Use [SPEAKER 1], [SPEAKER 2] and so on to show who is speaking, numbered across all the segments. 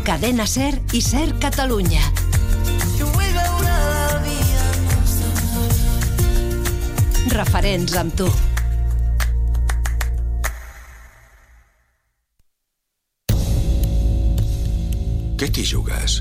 [SPEAKER 1] Cadena SER i SER Catalunya. Referents amb tu.
[SPEAKER 2] Què t'hi jugues?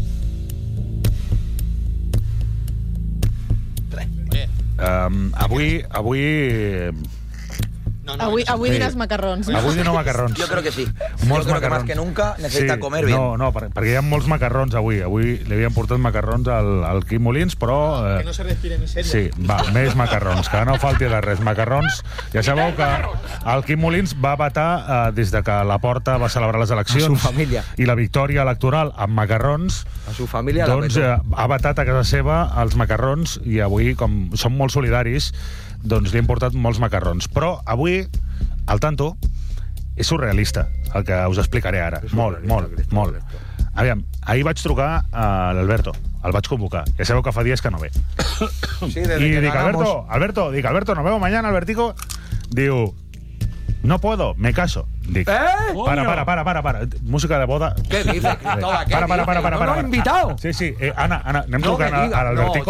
[SPEAKER 3] Avui diràs macarrons.
[SPEAKER 4] Avui dino macarrons.
[SPEAKER 5] Yo creo que sí.
[SPEAKER 4] Molts
[SPEAKER 5] Yo creo que
[SPEAKER 4] macarrons.
[SPEAKER 5] más que nunca necesita comer bien.
[SPEAKER 4] No, perquè hi ha molts macarrons avui. Avui li havien portat macarrons al Quim Molins, però...
[SPEAKER 6] Que no se respire misèria.
[SPEAKER 4] Sí, va, més macarrons, que no falti de res. Macarrons. Ja sabeu que el Quim Molins va vetar des de que la Porta va celebrar les eleccions
[SPEAKER 7] a su família
[SPEAKER 4] i la victòria electoral amb macarrons.
[SPEAKER 7] A su família
[SPEAKER 4] doncs ha vetat a casa seva els macarrons i avui, com som molt solidaris, doncs li hem portat molts macarrons. Però avui, al tanto, és surrealista el que us explicaré ara. Molt. Aviam, ahir vaig trucar a l'Alberto, el vaig convocar. Ja sabeu que fa dies que no ve.
[SPEAKER 7] Sí,
[SPEAKER 4] I dic, Alberto, nos vemos mañana, Albertico. Diu, no puedo, me caso. Dic, para. Música de boda.
[SPEAKER 7] ¿Qué dices, Cristóbal?
[SPEAKER 4] Para.
[SPEAKER 7] ¿No lo he invitado?
[SPEAKER 4] Sí. Ana, anem trucant a l'Albertico.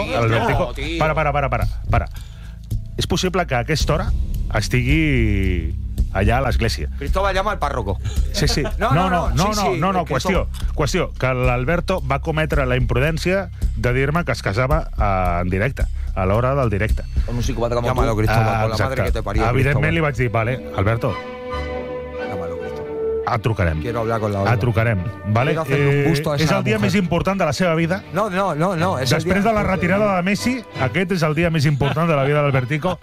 [SPEAKER 4] Para. És possible que a aquesta hora estigui allà a l'església.
[SPEAKER 7] Cristóbal llama al párroco.
[SPEAKER 4] Sí. No, qüestió, que l'Alberto va cometre la imprudència de dir-me que es casava en directe, a l'hora del directe.
[SPEAKER 5] Con un psicópata como
[SPEAKER 7] Llámalo,
[SPEAKER 5] tú.
[SPEAKER 7] Cristóbal, con la madre que te parió.
[SPEAKER 4] Evidentment li vaig dir, vale, Alberto,
[SPEAKER 7] Llámalo, Cristóbal.
[SPEAKER 4] et trucarem.
[SPEAKER 7] Quiero hablar con la Olga.
[SPEAKER 4] Et trucarem, vale?
[SPEAKER 7] Quiero hacerle un busto a esa
[SPEAKER 4] És el dia
[SPEAKER 7] mujer.
[SPEAKER 4] més important de la seva vida.
[SPEAKER 7] No.
[SPEAKER 4] Després de la retirada de Messi, aquest és el dia més important de la vida d'Albertico.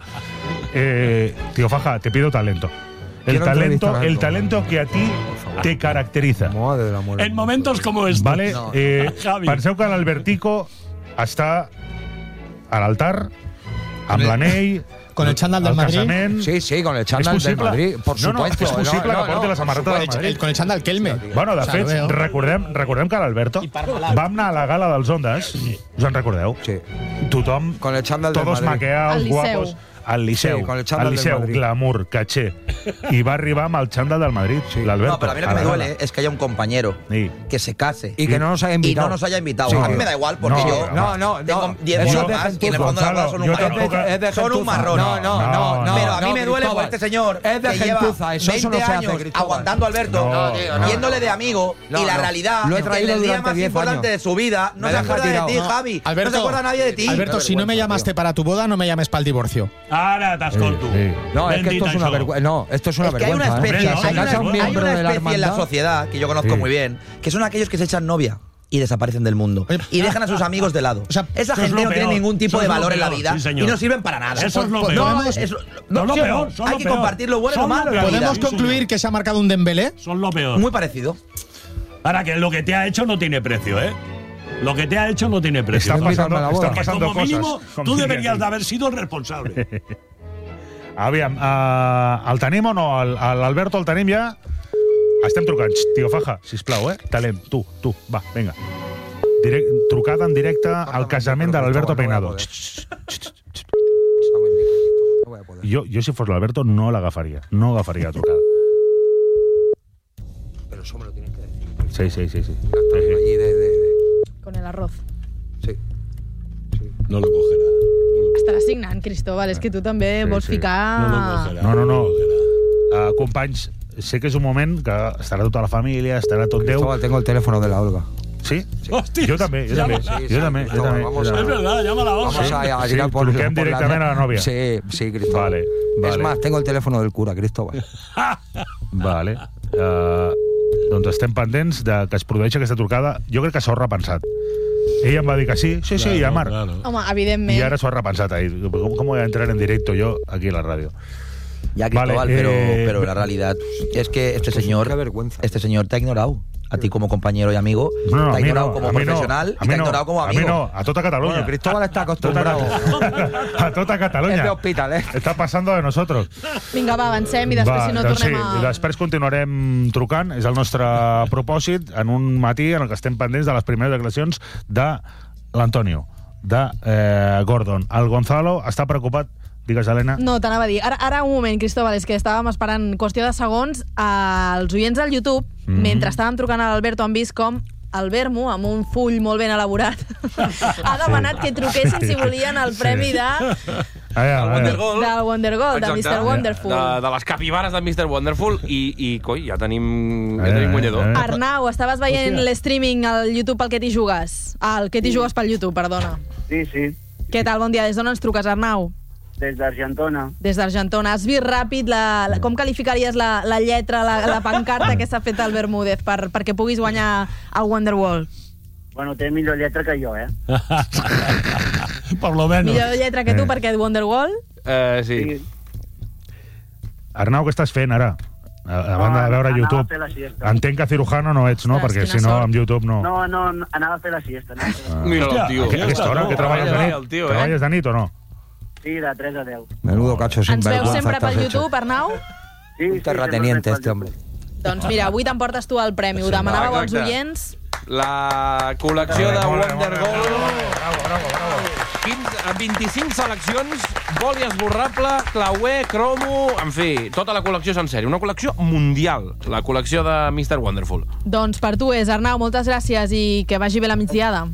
[SPEAKER 4] Tío Faja, te pido talento. El talento que a ti te caracteriza.
[SPEAKER 7] Madre del amor.
[SPEAKER 6] En momentos como este.
[SPEAKER 4] Vale?
[SPEAKER 6] No. Javi.
[SPEAKER 4] Penseu que l'Albertico està a l'altar, amb l'anell,
[SPEAKER 6] Con el chándal del Madrid.
[SPEAKER 4] casament...
[SPEAKER 7] Sí, con el chándal del Madrid, por supuesto.
[SPEAKER 4] És possible que porti la samarreta del Madrid.
[SPEAKER 6] Con el chándal Kelme.
[SPEAKER 4] Bueno, de fet, recordem que l'Alberto vam anar a la gala dels Ondas, us en recordeu?
[SPEAKER 7] Sí.
[SPEAKER 4] Tothom,
[SPEAKER 7] Con el chándal del
[SPEAKER 4] todos
[SPEAKER 7] Madrid.
[SPEAKER 4] maqueados,
[SPEAKER 3] Al Liceu.
[SPEAKER 4] guapos, al Liceu,
[SPEAKER 7] Sí, con el chándal del Madrid.
[SPEAKER 4] glamour, caché, i va arribar amb el chándal del Madrid, l'Alberto.
[SPEAKER 5] No, pero a mí lo que me duele es que haya un compañero
[SPEAKER 4] Sí.
[SPEAKER 5] que se case
[SPEAKER 7] Y que no nos haya
[SPEAKER 5] y
[SPEAKER 7] invitado.
[SPEAKER 5] no nos haya invitado.
[SPEAKER 7] Sí.
[SPEAKER 5] A mí me da igual porque
[SPEAKER 4] No,
[SPEAKER 5] yo tengo 10
[SPEAKER 7] Eso
[SPEAKER 5] bodas
[SPEAKER 7] es de
[SPEAKER 5] más y en el
[SPEAKER 7] gentuza.
[SPEAKER 5] fondo de la boda son un
[SPEAKER 4] Gonzalo,
[SPEAKER 5] marrón.
[SPEAKER 4] yo tampoco-
[SPEAKER 5] Son un marrón.
[SPEAKER 7] No.
[SPEAKER 5] Pero a mí me duele por
[SPEAKER 7] Cristóbal.
[SPEAKER 5] este señor
[SPEAKER 7] Es de
[SPEAKER 5] que lleva
[SPEAKER 7] gentuza, eso
[SPEAKER 5] 20
[SPEAKER 7] no se hace,
[SPEAKER 5] años
[SPEAKER 7] Cristóbal.
[SPEAKER 5] aguantando a Alberto,
[SPEAKER 4] No.
[SPEAKER 5] yéndole de amigo
[SPEAKER 7] No,
[SPEAKER 5] y la
[SPEAKER 7] no.
[SPEAKER 5] realidad
[SPEAKER 7] Lo he
[SPEAKER 5] es que
[SPEAKER 7] traído
[SPEAKER 5] en el día
[SPEAKER 7] durante
[SPEAKER 5] más
[SPEAKER 7] 10
[SPEAKER 5] importante
[SPEAKER 7] años.
[SPEAKER 5] de su vida no
[SPEAKER 7] Me
[SPEAKER 5] se
[SPEAKER 7] la
[SPEAKER 5] acuerda
[SPEAKER 7] han
[SPEAKER 5] de ti,
[SPEAKER 7] tirado.
[SPEAKER 5] Javi.
[SPEAKER 6] Alberto,
[SPEAKER 5] no se acuerda nadie de ti.
[SPEAKER 6] Alberto, si no me llamaste para tu boda, no me llames para el divorcio.
[SPEAKER 8] Ara t'escolto.
[SPEAKER 7] No, es que esto es una vergüenza. No, esto es una
[SPEAKER 5] Es que hay una
[SPEAKER 7] vergüenza.
[SPEAKER 5] especie,
[SPEAKER 8] Hombre, no,
[SPEAKER 5] hay una-
[SPEAKER 7] Se casa un
[SPEAKER 5] hay
[SPEAKER 7] miembro
[SPEAKER 5] una
[SPEAKER 7] de la
[SPEAKER 5] especie en la
[SPEAKER 7] hermandad.
[SPEAKER 5] sociedad que yo conozco
[SPEAKER 4] Sí.
[SPEAKER 5] muy bien, que son aquellos que se echan novia y desaparecen del mundo y dejan a sus amigos de lado.
[SPEAKER 6] sea,
[SPEAKER 5] Esa
[SPEAKER 8] eso es
[SPEAKER 5] gente
[SPEAKER 8] lo
[SPEAKER 5] no tiene
[SPEAKER 8] peor.
[SPEAKER 5] ningún tipo
[SPEAKER 8] Eso
[SPEAKER 5] de
[SPEAKER 8] es lo
[SPEAKER 5] valor en la
[SPEAKER 8] peor,
[SPEAKER 5] vida
[SPEAKER 8] sí, señor.
[SPEAKER 5] y no sirven para nada.
[SPEAKER 8] Eso es lo peor.
[SPEAKER 5] No,
[SPEAKER 8] Podemos-
[SPEAKER 5] es
[SPEAKER 8] Son
[SPEAKER 5] no,
[SPEAKER 8] lo
[SPEAKER 5] ¿sí o
[SPEAKER 8] peor,
[SPEAKER 5] no?
[SPEAKER 8] son
[SPEAKER 5] Hay
[SPEAKER 8] lo
[SPEAKER 5] que
[SPEAKER 8] peor.
[SPEAKER 5] compartir lo bueno y lo
[SPEAKER 8] Son lo
[SPEAKER 5] malo en la
[SPEAKER 8] peor.
[SPEAKER 5] vida.
[SPEAKER 6] ¿Podemos concluir que se ha marcado un Dembélé?
[SPEAKER 8] Son lo peor.
[SPEAKER 5] Muy parecido.
[SPEAKER 8] Ahora que lo que te ha hecho no tiene precio, ¿eh? Lo que te ha hecho no tiene precio.
[SPEAKER 4] Están
[SPEAKER 7] Invítame a la boda.
[SPEAKER 4] pasando
[SPEAKER 8] Que como
[SPEAKER 4] cosas.
[SPEAKER 8] mínimo,
[SPEAKER 4] com
[SPEAKER 8] tú
[SPEAKER 4] diria
[SPEAKER 8] deberías
[SPEAKER 4] ell.
[SPEAKER 8] de haber sido el responsable.
[SPEAKER 4] Aviam, el tenim o no? L'Alberto el tenim ja? Estem trucant. Xxt, Tio Faja, sisplau, Talent, tu, va, vinga. Trucada en directe al casament de l'Alberto Peinado.
[SPEAKER 7] No voy a poder.
[SPEAKER 4] Jo, si fos l'Alberto, no l'agafaria. No agafaria la trucada.
[SPEAKER 7] Pero eso me lo tienes que decir.
[SPEAKER 4] Sí.
[SPEAKER 7] Ya está allí
[SPEAKER 3] Con el arroz.
[SPEAKER 7] Sí.
[SPEAKER 8] No lo cogerá.
[SPEAKER 3] Estaràs signant, Cristóbal. És que tu també
[SPEAKER 4] Sí,
[SPEAKER 3] vols
[SPEAKER 4] sí.
[SPEAKER 3] ficar...
[SPEAKER 8] No lo cogerá.
[SPEAKER 4] No. Companys, sé que és un moment que estarà tota la família, estarà tot Déu.
[SPEAKER 7] Cristóbal, tengo el teléfono de la Olga.
[SPEAKER 4] Sí?
[SPEAKER 8] Hostia,
[SPEAKER 4] Jo també.
[SPEAKER 7] Vamos
[SPEAKER 8] Es verdad, llama a la
[SPEAKER 7] Vamos
[SPEAKER 8] Olga.
[SPEAKER 7] a tirar por
[SPEAKER 4] truquem directament a la nòvia.
[SPEAKER 7] Sí, Cristóbal.
[SPEAKER 4] Vale.
[SPEAKER 7] Es más, tengo el teléfono del cura, Cristóbal.
[SPEAKER 4] Vale. Doncs estem pendents de que es produeixi aquesta trucada. Jo crec que s'ho ha repensat. Ella em va dir que sí, ja, Marc.
[SPEAKER 8] Claro.
[SPEAKER 3] Home, evidentment.
[SPEAKER 4] Y ahora se ha repensat ahí. ¿Cómo voy a entrar en directo yo aquí en la radio?
[SPEAKER 5] Ya, Cristóbal,
[SPEAKER 4] Vale,
[SPEAKER 5] pero la realidad es que este señor te ha ignorado. A ti como compañero y amigo,
[SPEAKER 4] No,
[SPEAKER 5] te ha
[SPEAKER 4] a mí
[SPEAKER 5] ignorado
[SPEAKER 4] no,
[SPEAKER 5] como
[SPEAKER 4] a mí no,
[SPEAKER 5] profesional
[SPEAKER 4] a
[SPEAKER 5] y
[SPEAKER 4] mí
[SPEAKER 5] te ha
[SPEAKER 4] no,
[SPEAKER 5] ignorado como
[SPEAKER 4] a mí
[SPEAKER 5] amigo.
[SPEAKER 4] no, a tota Cataluña.
[SPEAKER 7] Bueno, Cristóbal está acostumbrado.
[SPEAKER 4] A tota Catalunya.
[SPEAKER 7] Es de hospital,
[SPEAKER 4] Está pasando de nosotros.
[SPEAKER 3] Vinga, va, avancem i després, si no,
[SPEAKER 4] doncs
[SPEAKER 3] tornem
[SPEAKER 4] sí,
[SPEAKER 3] a...
[SPEAKER 4] després continuarem trucant. És el nostre propòsit en un matí en el que estem pendents de les primeres declaracions de l'Antonio, de Gordon. El Gonzalo està preocupat Digues, Helena.
[SPEAKER 3] No, t'anava a dir. Ara un moment, Cristóbal, és que estàvem esperant qüestió de segons. Els oients al YouTube, mentre estàvem trucant a l'Alberto, han vist com el Vermo, amb un full molt ben elaborat, ha demanat que truquessin si volien el premi de...
[SPEAKER 9] Wonder Gold.
[SPEAKER 3] Del Wonder Gold, de Mr. Wonderful.
[SPEAKER 9] De les capibares de Mr. Wonderful i coi, ja tenim guanyador.
[SPEAKER 3] Arnau, estaves veient l'streaming al YouTube al que t'hi jugues? Al que t'hi jugues pel YouTube, perdona.
[SPEAKER 10] Sí.
[SPEAKER 3] Què tal? Bon dia. Des d'on ens truques, Arnau?
[SPEAKER 10] Des d'Argentona.
[SPEAKER 3] Des d'Argentona. Has vist ràpid com qualificaries la lletra, la pancarta que s'ha fet al Bermúdez perquè puguis guanyar el Wonderwall?
[SPEAKER 10] Bueno, té millor lletra que jo,
[SPEAKER 8] Por lo menos.
[SPEAKER 3] Millor lletra que tu perquè et Wonderwall?
[SPEAKER 9] Sí.
[SPEAKER 4] Arnau, què estàs fent ara? A banda de veure YouTube. Entenc que cirujano no ets, no? Perquè si no, amb YouTube no.
[SPEAKER 10] No, anava a fer la siesta.
[SPEAKER 9] Mira, tio.
[SPEAKER 4] A aquesta hora, que treballes de nit? Treballes de nit o no?
[SPEAKER 10] Sí, de 3 a 10.
[SPEAKER 7] Menudo cacho sin
[SPEAKER 3] Ens veus
[SPEAKER 7] vergüenza
[SPEAKER 3] sempre
[SPEAKER 7] estás
[SPEAKER 3] pel
[SPEAKER 7] hecho.
[SPEAKER 3] YouTube, Arnau?
[SPEAKER 10] Sí,
[SPEAKER 7] Terrateniente, este hombre.
[SPEAKER 3] Doncs mira, avui t'emportes tu el premi. Ho demanàveu als oients.
[SPEAKER 9] La col·lecció de Wonder Gold. 25 seleccions, boli esborrable, clauer, cromo, en fi, tota la col·lecció sencera. Una col·lecció mundial, la col·lecció de Mr. Wonderful.
[SPEAKER 3] Doncs per tu és, Arnau, moltes gràcies i que vagi bé la migdiada.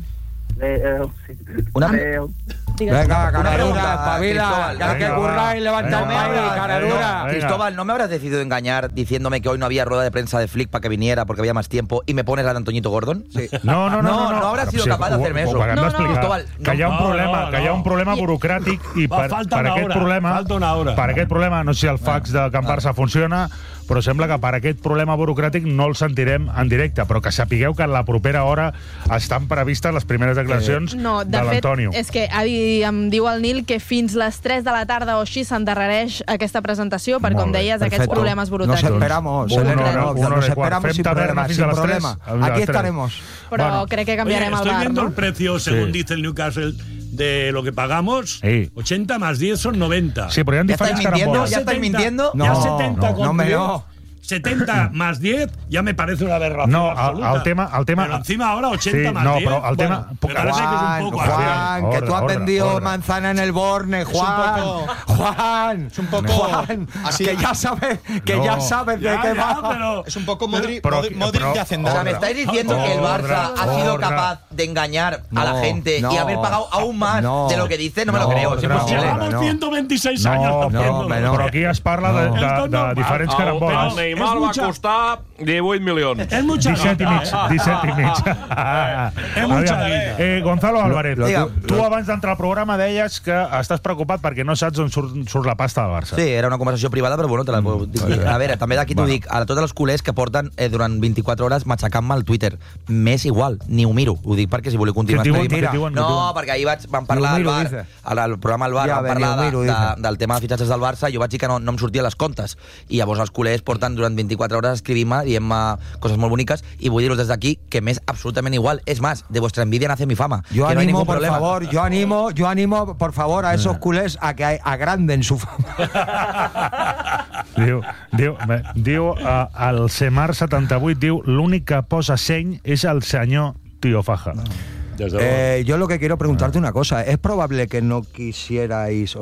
[SPEAKER 7] Venga, Caradura, espabila, que hay que currar y levantar el país, Caradura.
[SPEAKER 5] Cristóbal, ¿no me habrás decidido engañar diciéndome que hoy no había rueda de prensa de Flick para que viniera porque había más tiempo y me pones la de Antoñito Gordon?
[SPEAKER 7] Sí.
[SPEAKER 5] No habrás sido capaz de hacerme eso.
[SPEAKER 4] Cristóbal, que hi ha un problema burocràtic i per aquest problema, no sé si el fax de Can Barça funciona, però sembla que per aquest problema burocràtic no el sentirem en directe, però que sapigueu que en la propera hora estan previstes les primeres declaracions de l'Antonio.
[SPEAKER 3] És que em diu el Nil que fins les 3 de la tarda o així s'endarrereix aquesta presentació per, com deies, aquests problemes burocràtics.
[SPEAKER 7] Nos esperamos, nos esperamos sin problema. Aquí estaremos.
[SPEAKER 3] Però crec que canviarem el bar,
[SPEAKER 8] estoy viendo
[SPEAKER 3] ¿no?
[SPEAKER 8] el precio, según dice el Newcastle, de lo que pagamos. 80 más 10 son 90.
[SPEAKER 4] Sí, pero ya han diferentes carambolas.
[SPEAKER 5] ¿Ya estáis mintiendo?
[SPEAKER 8] Ya 70 con
[SPEAKER 7] no.
[SPEAKER 8] 70 más 10 ya me parece una aberración absoluta.
[SPEAKER 4] El tema...
[SPEAKER 8] Pero encima ahora 80 más 10.
[SPEAKER 4] Pero el tema...
[SPEAKER 8] me parece que es un poco
[SPEAKER 7] Juan, que tú has vendido manzana en el Borne, Juan. Juan,
[SPEAKER 6] es un poco...
[SPEAKER 7] Juan,
[SPEAKER 6] así,
[SPEAKER 7] que ya sabes de qué va.
[SPEAKER 8] Pero
[SPEAKER 6] es un poco Modric de Hacendado.
[SPEAKER 5] O sea, me estáis diciendo que el Barça ha sido capaz de engañar a la gente y haber pagado aún más de lo que dice. No me lo creo, es imposible.
[SPEAKER 8] Llevamos 126 años haciendo.
[SPEAKER 4] Però aquí es parla de diferents caramboles.
[SPEAKER 9] Neymar va costar 18 milions.
[SPEAKER 8] Es mucha
[SPEAKER 4] 17 i mig.
[SPEAKER 8] Es mucha guita.
[SPEAKER 4] Gonzalo Álvarez, tu abans d'entrar al programa deies que estàs preocupat perquè no saps on surt la pasta del Barça.
[SPEAKER 5] Sí, era una conversació privada, però bueno, te la puc dir. A veure, també d'aquí t'ho dic, a tots els culers que porten durant 24 hores matxacant-me al Twitter. M'és igual, ni ho miro. Ho dic perquè si voleu continuar... No, perquè ahir vam parlar al bar, al programa al bar, vam parlar del tema de fitxatges del Barça, i jo vaig dir que no em sortia les comptes. I llavors els culers porten durant 24 hores escrivint-me, dient-me coses molt boniques, i vull dir-vos des d'aquí que m'és absolutament igual. És más, de vuestra envidia nace mi fama.
[SPEAKER 7] Yo
[SPEAKER 5] que
[SPEAKER 7] animo,
[SPEAKER 5] no hay
[SPEAKER 7] por
[SPEAKER 5] problema.
[SPEAKER 7] favor, yo animo, por favor, a esos culés a que agranden su fama.
[SPEAKER 4] Diu el Semar78, diu l'únic que posa seny és el senyor Tío Faja.
[SPEAKER 7] Yo lo que quiero preguntarte una cosa. ¿Es probable que no quisierais,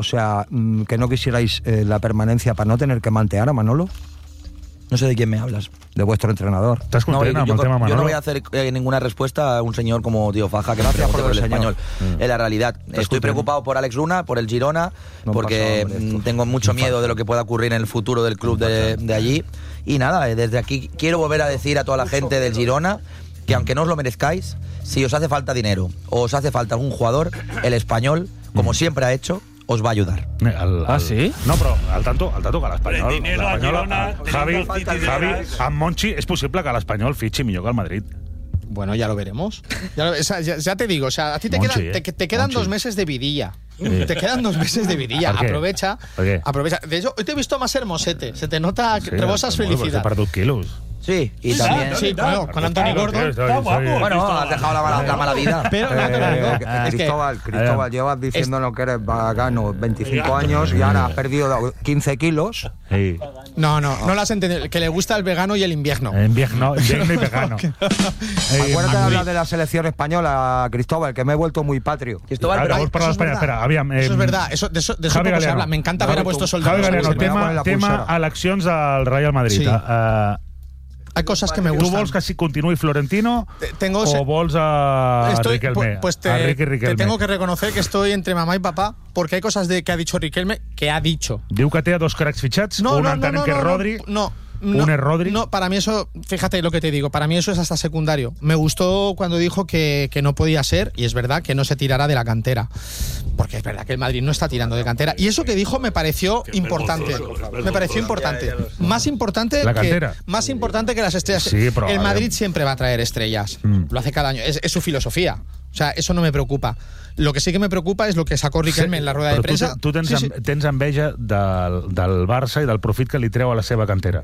[SPEAKER 7] la permanencia para no tener que mantear a Manolo?
[SPEAKER 5] No sé de quién me hablas.
[SPEAKER 7] De vuestro entrenador.
[SPEAKER 4] ¿Estás contento con el tema Manolo?
[SPEAKER 5] Yo no voy a hacer ninguna respuesta a un señor como Tío Faja que gracias por el español. En la realidad, estoy preocupado por Alex Luna, por el Girona, porque tengo mucho miedo de lo que pueda ocurrir en el futuro del club de allí. Y nada, desde aquí quiero volver a decir a toda la gente del Girona que aunque no os lo merezcáis, si os hace falta dinero o os hace falta algún jugador, el Español, como siempre ha hecho, os va a ayudar.
[SPEAKER 4] ¿Sí? No, però al tanto que l'Espanyol...
[SPEAKER 8] El dinero a Girona...
[SPEAKER 4] Javi, amb Monchi és possible que l'Espanyol fitxi millor que el Madrid.
[SPEAKER 6] Bueno, ya lo veremos. Ya te digo, o sea, a ti te quedan 2 meses de vidilla. Te quedan 2 meses de vidilla. Aprovecha. De hecho, hoy te he visto más hermosete. Se te nota que rebosas felicidad.
[SPEAKER 4] He perdut quilos.
[SPEAKER 5] Sí, y también...
[SPEAKER 6] Sí, bueno, con Anthony Gordon.
[SPEAKER 8] Está guapo.
[SPEAKER 5] Bueno, has dejado la mala vida.
[SPEAKER 6] Pero no te lo digo.
[SPEAKER 7] Cristóbal, llevas diciendo que eres vegano 25 años y ahora has perdido 15 kilos.
[SPEAKER 4] Sí.
[SPEAKER 6] No lo has entendido. Que le gusta el vegano y el invierno.
[SPEAKER 4] Invierno y vegano.
[SPEAKER 7] Acuérdate de hablar de la selección española, Cristóbal, que me he vuelto muy patrio.
[SPEAKER 5] Cristóbal, pero
[SPEAKER 4] espera, aviam,
[SPEAKER 6] eso es verdad, de eso poco se habla. Me encanta ver a vuestros soldados.
[SPEAKER 4] Javi Galeno, tema eleccions del Real Madrid.
[SPEAKER 6] Sí. Hay cosas que me gustan.
[SPEAKER 4] ¿Tú vols que continúe Florentino o vols a Riquelme?
[SPEAKER 6] Pues
[SPEAKER 4] a Riquelme.
[SPEAKER 6] te tengo que reconocer que estoy entre mamá y papá, porque hay cosas que ha dicho Riquelme que ha dicho.
[SPEAKER 4] Diu que té a dos cracs fitxats, entenem que és Rodri. ¿Un es Rodri?
[SPEAKER 6] No, para mí eso, fíjate lo que te digo, para mí eso es hasta secundario. Me gustó cuando dijo que no podía ser, y es verdad que no se tirará de la cantera. Porque es verdad que el Madrid no está tirando de cantera. Y eso que dijo me pareció importante. Me pareció importante. Más importante que las estrellas.
[SPEAKER 4] Sí,
[SPEAKER 6] el Madrid siempre va a traer estrellas. Lo hace cada año. Es su filosofía. O sea, eso no me preocupa. Lo que sí que me preocupa es lo que sacó Riquelme en la rueda de prensa.
[SPEAKER 4] Tu tens enveja del Barça i del profit que li treu a la seva cantera.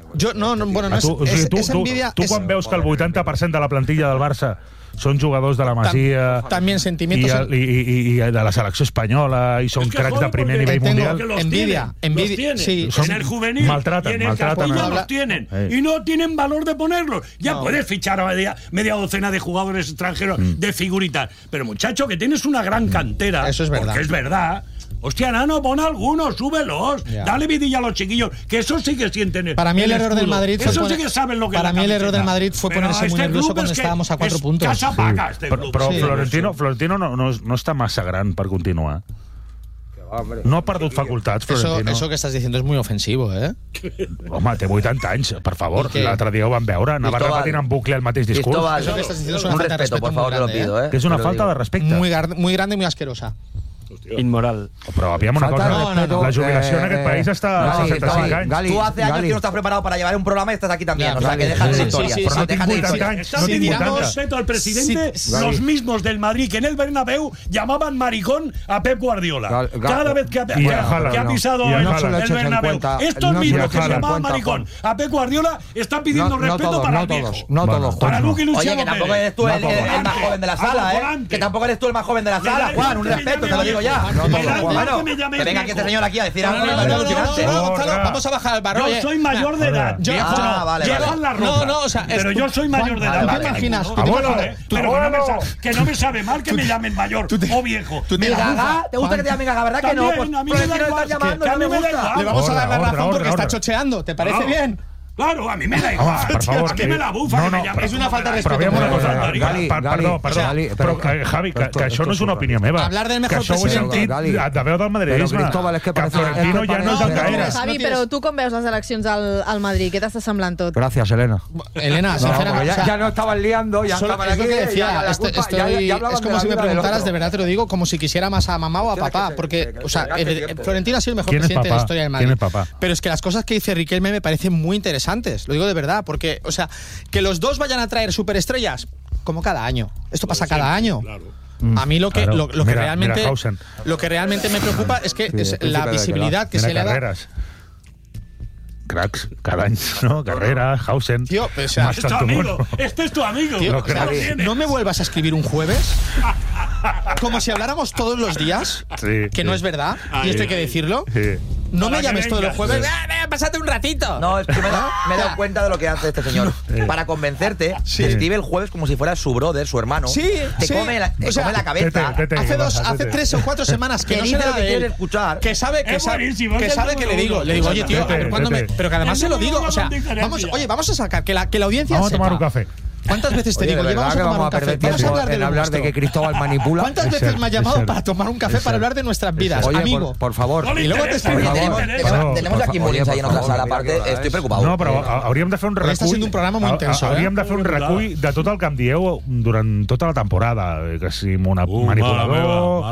[SPEAKER 6] És envidia...
[SPEAKER 4] Tu quan veus que el 80% de la plantilla del Barça són jugadors de la Masia
[SPEAKER 6] también sentimientos
[SPEAKER 4] i de la selecció espanyola i són cracs de primer nivell mundial.
[SPEAKER 6] Envidia.
[SPEAKER 8] Sí, en el juvenil
[SPEAKER 4] maltratan,
[SPEAKER 8] y en el Castilla los tienen y no tienen valor de ponerlos. Ya puedes fichar a media docena de jugadores extranjeros de figuritas, pero muchacho, que tienes una gran cantera.
[SPEAKER 6] Eso es verdad.
[SPEAKER 8] Porque es verdad. Hostia, Nano, pon algunos, súbelos. Dale vidilla a los chiquillos, que eso sí que sienten.
[SPEAKER 6] Para mí el error del Madrid fue
[SPEAKER 8] eso sí que saben lo que
[SPEAKER 6] para mí el error del Madrid fue ponerse muy nervioso cuando estábamos a 4 puntos.
[SPEAKER 8] Casa paga este club.
[SPEAKER 4] Però Florentino no està massa gran per continuar. No ha perdut facultats, Florentino.
[SPEAKER 6] Eso que estás diciendo es muy ofensivo, ¿eh?
[SPEAKER 4] Home, té 80 anys, per favor. L'altre dia ho vam veure. Anava repetint en bucle el mateix discurs.
[SPEAKER 6] Eso que estás diciendo es una falta de respeto,
[SPEAKER 5] por favor, te lo pido, ¿eh?
[SPEAKER 4] Que és una falta de respecte.
[SPEAKER 6] Muy grande y muy asquerosa.
[SPEAKER 9] Inmoral.
[SPEAKER 4] Però aviam una cosa, la jubilació en aquest país està a 65 anys.
[SPEAKER 5] Tú hace años que no estás preparado para llevar un programa y estás aquí también. O sea, que dejas de historia.
[SPEAKER 4] Però no tinc 80 anys.
[SPEAKER 8] Está pidiendo respeto al presidente, los mismos del Madrid que en el Bernabéu llamaban maricón a Pep Guardiola. Cada vez que ha pisado el Bernabéu. Estos mismos que llamaban maricón a Pep Guardiola están pidiendo respeto para el viejo.
[SPEAKER 7] No todos.
[SPEAKER 8] Para Luque y Luciano.
[SPEAKER 5] Oye, que tampoco eres tú el más joven de la sala, ¿eh? Que tampoco eres tú el más joven de la sala, Juan. Un respeto, te lo digo ya. Bueno, que venga aquí este señor aquí a decir algo.
[SPEAKER 6] Vamos a bajar el barro.
[SPEAKER 8] Yo soy mayor de edad. Llevan la ropa. Pero yo soy mayor de edad.
[SPEAKER 6] ¿Tú te imaginas?
[SPEAKER 8] Que no me sabe mal que me llamen mayor o viejo.
[SPEAKER 5] Gaga, ¿te gusta que te llamen Gaga, verdad que no?
[SPEAKER 8] Pues a mí me da igual.
[SPEAKER 6] Le vamos a dar la razón porque está chocheando. ¿Te parece bien?
[SPEAKER 8] Claro, a mí me da igual.
[SPEAKER 4] Per favor,
[SPEAKER 8] es que me la bufa.
[SPEAKER 6] Es una falta de respeto.
[SPEAKER 4] Però aviam una cosa, perdó, Javi, que això no és una opinió meva.
[SPEAKER 6] Hablar del mejor
[SPEAKER 4] que això ho he sentit de veu del madridisme. Que Florentino ja no és el que era.
[SPEAKER 3] Javi, però tu com veus les eleccions al Madrid? Què t'està semblant tot?
[SPEAKER 7] Gracias, Elena.
[SPEAKER 6] Elena, sinceramente.
[SPEAKER 7] Ya no estaban liando, ya estaban aquí.
[SPEAKER 6] Es como si me preguntaras, de verdad te lo digo, como si quisiera más a mamá o a papá. Porque, o sea, Florentino ha sido el mejor presidente de la historia del Madrid.
[SPEAKER 4] ¿Quién es papá?
[SPEAKER 6] Pero es que las cosas que dice Riquelme me parecen muy interesantes. Lo digo de verdad, porque, o sea, que los dos vayan a traer superestrellas, como cada año. Esto pasa cada año. A mí lo que realmente me preocupa es que es la visibilidad que se le da.
[SPEAKER 4] Cracks, cada año, ¿no? Carrera, Hausen.
[SPEAKER 6] Tío, o sea,
[SPEAKER 8] es tu amigo. Este es tu amigo.
[SPEAKER 6] Tío, o sea, no me vuelvas a escribir un jueves como si habláramos todos los días, que no es verdad, y esto hay que decirlo. No me llames todos los jueves. Pásate un ratito.
[SPEAKER 5] No, es que me he dado cuenta de lo que hace este señor. Para convencerte, te escribe el jueves como si fuera su brother, su hermano. Te come la cabeza.
[SPEAKER 6] Hace 3 o 4 semanas que no sé lo que quiere escuchar. Que sabe que le digo, oye, tío, a ver cuándo me. Pero que además se lo digo. O sea, vamos a sacar que la audiencia.
[SPEAKER 4] Vamos a tomar un café.
[SPEAKER 6] ¿Cuántas veces te digo, vamos a tomar un café? Vamos a hablar
[SPEAKER 7] de que Cristóbal manipula.
[SPEAKER 6] ¿Cuántas veces me ha llamado para tomar un café para hablar de nuestras vidas?
[SPEAKER 7] Oye,
[SPEAKER 6] amigo.
[SPEAKER 7] por favor.
[SPEAKER 6] Y luego te escribo.
[SPEAKER 5] Tenemos aquí Molins ahí en otra sala, aparte, estoy preocupado.
[SPEAKER 4] No, però hauríem de fer un recull.
[SPEAKER 6] Està sent un programa molt intenso,
[SPEAKER 4] Hauríem de fer un recull de tot el que em dieu durant tota la temporada. Que si manipulador,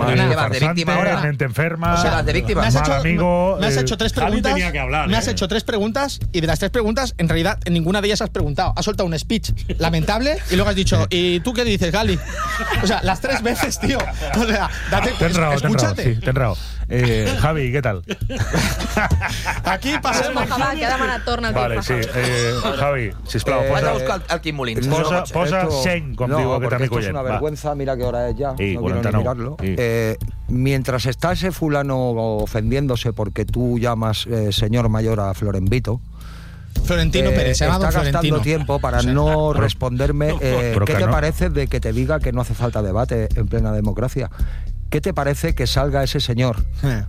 [SPEAKER 4] mente enferma, mal amigo.
[SPEAKER 6] Me has hecho 3 preguntas. Me has hecho 3 preguntas y de las 3 preguntas, en realidad, en ninguna de ellas has preguntado. Has soltado un speech. lamentable, y luego has dicho, ¿y tú qué dices, Gali? O sea, las 3 veces, tío. O sea, escúchate.
[SPEAKER 4] Ten raó. Javi, què tal?
[SPEAKER 6] Aquí passem...
[SPEAKER 3] Va, que ha demanat torna el
[SPEAKER 4] Vale, sí. Javi, sisplau,
[SPEAKER 5] Vaig a buscar el Quim Molins.
[SPEAKER 4] Posa seny, com diu aquest amic
[SPEAKER 11] esto es una vergüenza, mira qué hora es ya, no quiero ni mirarlo. Mientras está ese fulano ofendiéndose porque tú llamas señor mayor a Florenvito,
[SPEAKER 6] Florentino Pérez,
[SPEAKER 11] está gastando tiempo para no responderme qué te parece de que te diga que no hace falta debate en plena democracia. ¿Qué te parece que salga ese señor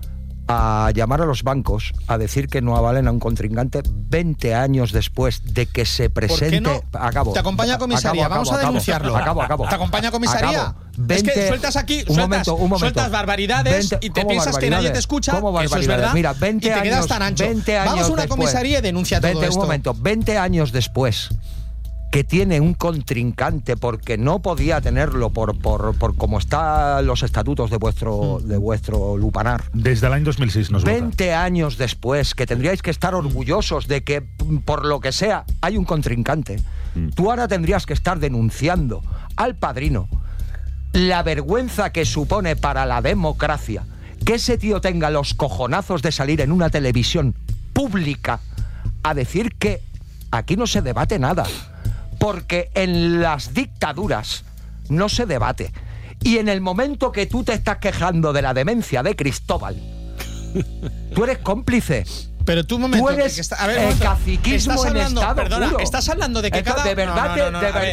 [SPEAKER 11] a llamar a los bancos a decir que no avalen a un contrincante 20 años después de que se presente?
[SPEAKER 6] ¿Por qué no?
[SPEAKER 11] Acabo.
[SPEAKER 6] Te acompaña a comisaría, vamos a denunciarlo.
[SPEAKER 11] Acabo.
[SPEAKER 6] ¿Te acompaña a comisaría?
[SPEAKER 11] 20,
[SPEAKER 6] es que sueltas aquí,
[SPEAKER 11] un momento.
[SPEAKER 6] sueltas barbaridades
[SPEAKER 11] 20,
[SPEAKER 6] y te piensas que nadie te escucha, eso es verdad,
[SPEAKER 11] mira, 20
[SPEAKER 6] y te quedas
[SPEAKER 11] años,
[SPEAKER 6] tan ancho.
[SPEAKER 11] 20 años
[SPEAKER 6] vamos a una
[SPEAKER 11] después,
[SPEAKER 6] comisaría y denuncia todo esto.
[SPEAKER 11] Un momento, 20 años después que tiene un contrincante porque no podía tenerlo por como están los estatutos de vuestro lupanar.
[SPEAKER 4] Desde el año 2006 nos
[SPEAKER 11] 20 años después, que tendríais que estar orgullosos de que, por lo que sea, hay un contrincante. Tú ahora tendrías que estar denunciando al Padrino la vergüenza que supone para la democracia que ese tío tenga los cojonazos de salir en una televisión pública a decir que aquí no se debate nada. Porque en las dictaduras no se debate. Y en el momento que tú te estás quejando de la demencia de Cristóbal, tú eres cómplice.
[SPEAKER 6] Pero tú, un momento,
[SPEAKER 11] tú eres caciquismo en estado puro.
[SPEAKER 6] Estás hablando de que cada...
[SPEAKER 11] De verdad que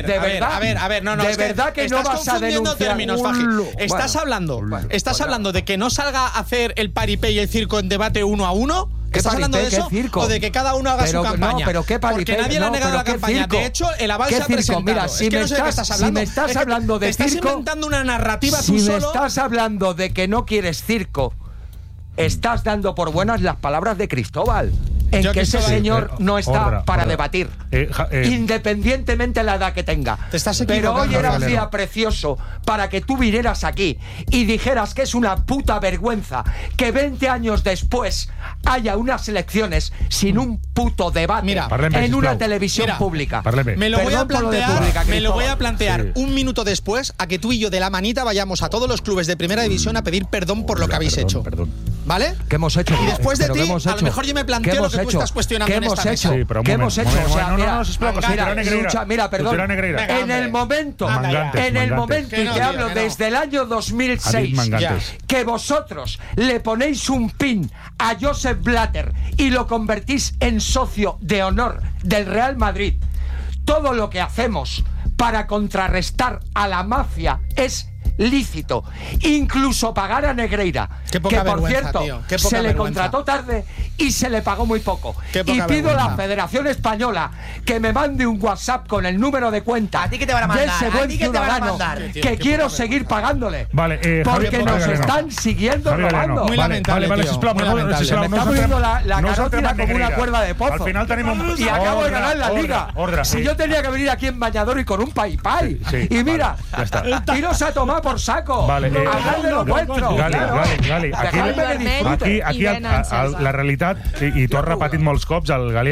[SPEAKER 11] de verdad que no vas a denunciar
[SPEAKER 6] términos, Faji. Estás hablando de que no salga a hacer el paripé y el circo en debate 1 a 1. ¿Estás hablando de eso o de que cada uno haga su campaña?
[SPEAKER 11] No, pero qué paripé.
[SPEAKER 6] Porque nadie le ha negado la campaña.
[SPEAKER 11] Circo.
[SPEAKER 6] De hecho, el aval se ha presentado.
[SPEAKER 11] Mira, si me estás hablando de circo,
[SPEAKER 6] estás inventando una narrativa tú solo.
[SPEAKER 11] Si me estás hablando de que no quieres circo, estás dando por buenas las palabras de Cristóbal, en que ese señor no está para debatir, independientemente de la edad que tenga. Pero hoy era un día precioso para que tú vinieras aquí y dijeras que es una puta vergüenza que 20 años después haya unas elecciones sin un puto debate en una televisión pública.
[SPEAKER 6] Me lo voy a plantear un minuto después a que tú y yo de la manita vayamos a todos los clubes de primera división a pedir perdón por lo que habéis hecho. ¿Vale?
[SPEAKER 11] ¿Qué hemos hecho?
[SPEAKER 6] Y después de ti, a lo mejor yo me planteo lo que tú estás cuestionando en esta mesa.
[SPEAKER 11] ¿Qué hemos hecho? O sea,
[SPEAKER 4] mira,
[SPEAKER 11] perdón. En el momento, y te hablo desde el año 2006, que vosotros le ponéis un pin a Josep Blatter y lo convertís en socio de honor del Real Madrid, todo lo que hacemos para contrarrestar a la mafia es lícito, incluso pagar a Negreira, que por cierto se le contrató tarde y se le pagó muy poco. Y pido a la Federación Española que me mande un WhatsApp con el número de cuenta de ese buen ciudadano que quiero seguir pagándole, porque nos están siguiendo robando.
[SPEAKER 6] Muy lamentable,
[SPEAKER 11] me está poniendo la carótida como una cuerda de pozo.
[SPEAKER 4] Al final tenemos
[SPEAKER 11] y acabo de ganar la liga. Si yo tenía que venir aquí en Bañador y con un pay y mira, tiros a tomar por saco.
[SPEAKER 4] Vale,
[SPEAKER 11] hablar de lo vuestro.
[SPEAKER 4] Gali, aquí la realitat, i tu has repetit molts cops, el Javi,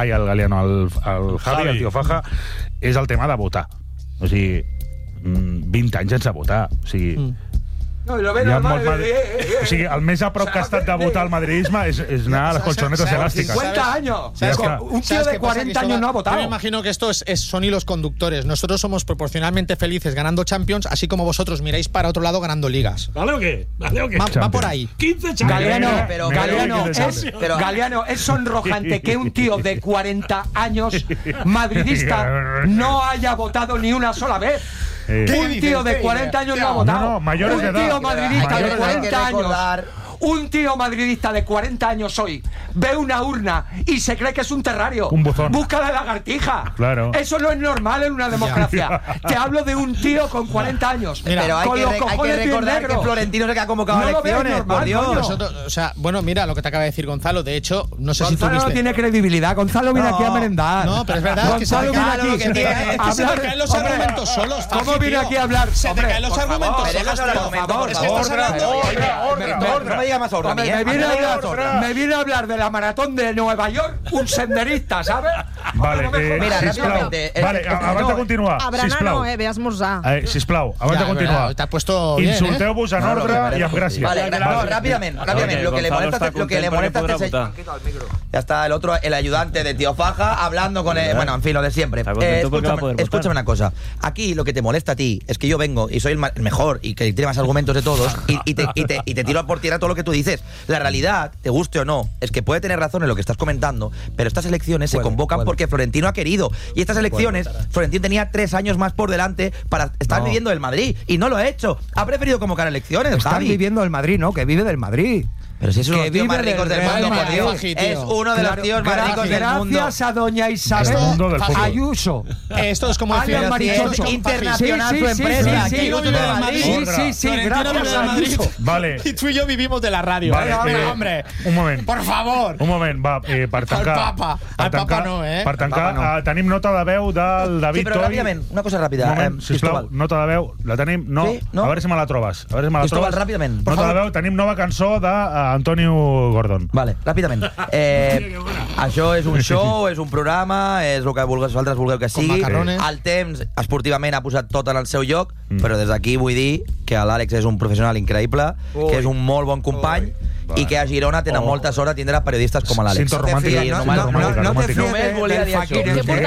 [SPEAKER 4] el tio Faja, és el tema de votar. O sigui, 20 anys sense votar. O sigui...
[SPEAKER 11] No, y lo ven normal,
[SPEAKER 4] o sigui, el més a prop que ha estat de votar al madridisme és anar a les colchonetas elásticas.
[SPEAKER 11] 50 años. Un tío de 40 años no ha votado.
[SPEAKER 6] Yo me imagino que esto son hilos conductores. Nosotros somos proporcionalmente felices ganando Champions, así como vosotros miráis para otro lado ganando ligas.
[SPEAKER 8] ¿Vale o qué?
[SPEAKER 6] Va por ahí.
[SPEAKER 8] 15 Champions.
[SPEAKER 11] Galeano, es sonrojante que un tío de 40 años madridista no haya votado ni una sola vez. Un tío de 40 años no ha votado.
[SPEAKER 4] No, mayores de edad.
[SPEAKER 11] Un tío madridista de 40 años. Un tío madridista de 40 años hoy ve una urna y se cree que es un terrario.
[SPEAKER 4] Un buzón.
[SPEAKER 11] Busca la lagartija.
[SPEAKER 4] Claro.
[SPEAKER 11] Eso no es normal en una democracia. Te hablo de un tío con 40 años.
[SPEAKER 5] Mira, pero hay que recordar que Florentino es el que ha convocado elecciones, normal, por Dios.
[SPEAKER 6] Nosotros, o sea, bueno, mira lo que te acaba de decir Gonzalo. De hecho, no sé si tú
[SPEAKER 11] Gonzalo no tiene credibilidad. Gonzalo viene aquí a merendar.
[SPEAKER 6] No, pero es verdad que
[SPEAKER 11] Gonzalo viene aquí.
[SPEAKER 6] Se te caen los argumentos solos.
[SPEAKER 11] ¿Cómo viene aquí a hablar?
[SPEAKER 6] Se te caen los argumentos
[SPEAKER 5] solos.
[SPEAKER 6] Por favor.
[SPEAKER 5] diga más ordre a mí,
[SPEAKER 11] Me viene a hablar de la maratón de Nueva York un senderista, ¿sabes?
[SPEAKER 4] Vale,
[SPEAKER 5] mira,
[SPEAKER 4] sisplau. Vale, abans de continuar,
[SPEAKER 3] A berenar
[SPEAKER 4] sisplau.
[SPEAKER 3] no, ve a esmorzar.
[SPEAKER 4] Sisplau, abans de continuar.
[SPEAKER 6] Te has puesto bien,
[SPEAKER 4] Insulteu-vos en ordre y amb gràcia.
[SPEAKER 5] Vale, rápidamente. Lo que le molesta a este señor. Ya está el otro, el ayudante de Tío Faja, hablando con él. Bueno, en fin, lo de siempre. Escúchame una cosa. Aquí lo que te molesta a ti es que yo vengo y soy el mejor y que tiene más argumentos de todos y te tiro por tierra todo lo que tú dices. La realidad, te guste o no, es que puede tener razón en lo que estás comentando, pero estas elecciones se convocan porque Florentino ha querido. Y estas elecciones, Florentino tenía 3 años más por delante para estar viviendo del Madrid y no lo ha hecho. Ha preferido convocar elecciones.
[SPEAKER 11] Está viviendo del Madrid, ¿no? Que vive del Madrid.
[SPEAKER 5] Pero si es uno de los tíos más ricos del mundo, por Dios. Es uno de los tíos más ricos del mundo.
[SPEAKER 11] Gracias a doña Isabel Ayuso.
[SPEAKER 6] Esto es como el
[SPEAKER 5] es internacional su empresa.
[SPEAKER 11] Sí, gracias a Ayuso.
[SPEAKER 4] Vale.
[SPEAKER 6] Y tú y yo vivimos de la radio. Hombre.
[SPEAKER 4] Un moment.
[SPEAKER 6] Por favor.
[SPEAKER 4] Un moment, va, per tancar.
[SPEAKER 6] El papa no,
[SPEAKER 4] Per tancar, tenim nota de veu del David Toy.
[SPEAKER 5] Sí, però ràpidament, una cosa ràpida.
[SPEAKER 4] Un moment, sisplau, nota de veu. La tenim? No. A veure si me la trobes.
[SPEAKER 5] Cristóbal, ràpidament.
[SPEAKER 4] Nota de veu, tenim nova cançó de Antonio Gordon.
[SPEAKER 5] Vale, ràpidament. Això és un show, és un programa, és el que vosaltres vulgueu que sigui. El temps, esportivament, ha posat tot en el seu lloc, però des d'aquí vull dir que l'Àlex és un professional increïble, que és un molt bon company, i que a Girona tenen molta sort de tindre periodistes com l'Àlex.
[SPEAKER 4] Cinto romàntica.
[SPEAKER 5] No te fies només volia dir això.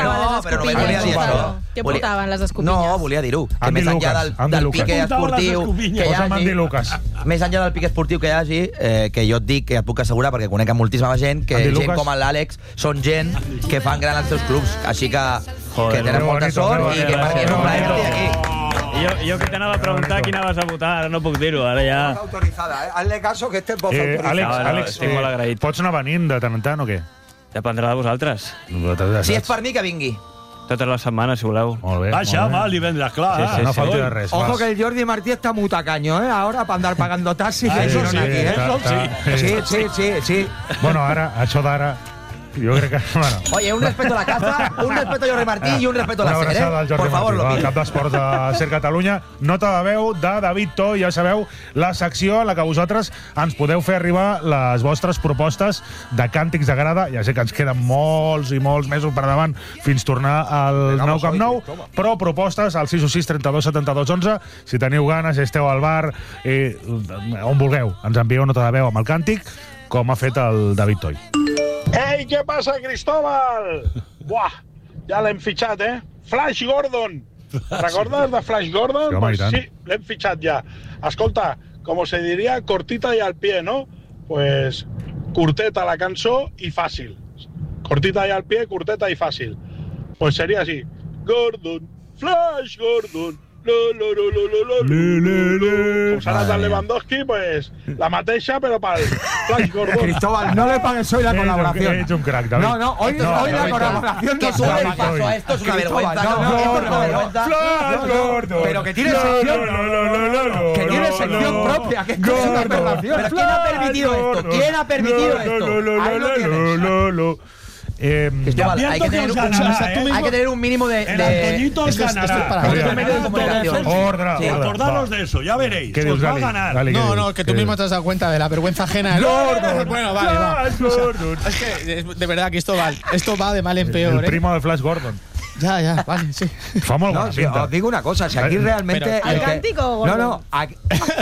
[SPEAKER 3] Què portaven les escopilles?
[SPEAKER 5] No, volia dir-ho. Que més enllà del pique esportiu que hi hagi, més enllà del pique esportiu que hi hagi, que jo et dic, que et puc assegurar, perquè conec a moltíssima gent, que gent com l'Àlex són gent que fan gran els seus clubs. Així que tenen molta sort i que passi un plaer tenir aquí.
[SPEAKER 12] Jo que t'anava a preguntar quina vas a votar, ara no puc dir-ho, ara ja...
[SPEAKER 11] Autorizada, Hazle caso que este es voz autorizada.
[SPEAKER 4] Àlex, pots anar venint de tant en tant o què?
[SPEAKER 12] Dependrà de vosaltres.
[SPEAKER 5] Si és per mi, que vingui.
[SPEAKER 12] Totes les setmanes, si voleu.
[SPEAKER 4] Molt bé.
[SPEAKER 8] Vaja, va, divendres, clar.
[SPEAKER 4] No falta de res.
[SPEAKER 11] Ojo que el Jordi Martí está muy tacaño, ahora para andar pagando taxis. Eso sí.
[SPEAKER 4] Bueno, ara, això d'ara... Jo crec que... Bueno.
[SPEAKER 5] Oye, un respeto a la casa, un respeto a Jordi Martí i un respeto a la SER,
[SPEAKER 4] Por
[SPEAKER 5] favor, lo pido.
[SPEAKER 4] Cap d'esports de SER Catalunya. Nota de veu de David Toy, ja sabeu, la secció en la que vosaltres ens podeu fer arribar les vostres propostes de càntics de grada. Ja sé que ens queden molts i molts mesos per davant fins tornar al Nou Camp Nou, però propostes al 616 32 72 11. Si teniu ganes, esteu al bar, on vulgueu, ens envieu nota de veu amb el càntic, com ha fet el David Toy.
[SPEAKER 13] Ei, què passa, Cristóbal? Buah, ja l'hem fitxat, Flash Gordon. Recordes de Flash Gordon? Pues sí, l'hem fitxat ja. Escolta, com se diria, cortita y al pie, ¿no? Pues curteta la cançó y fácil. Cortita y al pie, curteta y fácil. Pues sería así. Gordon, Flash Gordon. Com serà del Lewandowski, pues la mateixa, pero para el Flash Gordon.
[SPEAKER 11] Cristóbal, no le pagues hoy la colaboración.
[SPEAKER 4] Ets un crack, David.
[SPEAKER 11] No, hoy la colaboración
[SPEAKER 5] que tú le paso a esto es una vergüenza.
[SPEAKER 4] Flash Gordon.
[SPEAKER 11] Pero que tiene sección. Que tiene sección propia. Que es una aberración.
[SPEAKER 5] Pero ¿quién ha permitido esto? ¿Quién ha permitido esto? Ahí lo tienes. Cristóbal, hay que tener un mínimo de...
[SPEAKER 8] El Antoñito os ganará.
[SPEAKER 4] Acordaros
[SPEAKER 8] de eso, ya veréis. Os va a ganar.
[SPEAKER 6] No, que tú mismo te has dado cuenta de la vergüenza ajena. Bueno, vale, va. Es que, de verdad, Cristóbal, esto va de mal en peor.
[SPEAKER 4] El primo de Flash Gordon.
[SPEAKER 6] Ya, vale, sí.
[SPEAKER 4] Fa molt bona pinta.
[SPEAKER 11] Os digo una cosa, si aquí realmente...
[SPEAKER 3] ¿Al cántico, Gordon?
[SPEAKER 11] No, aquí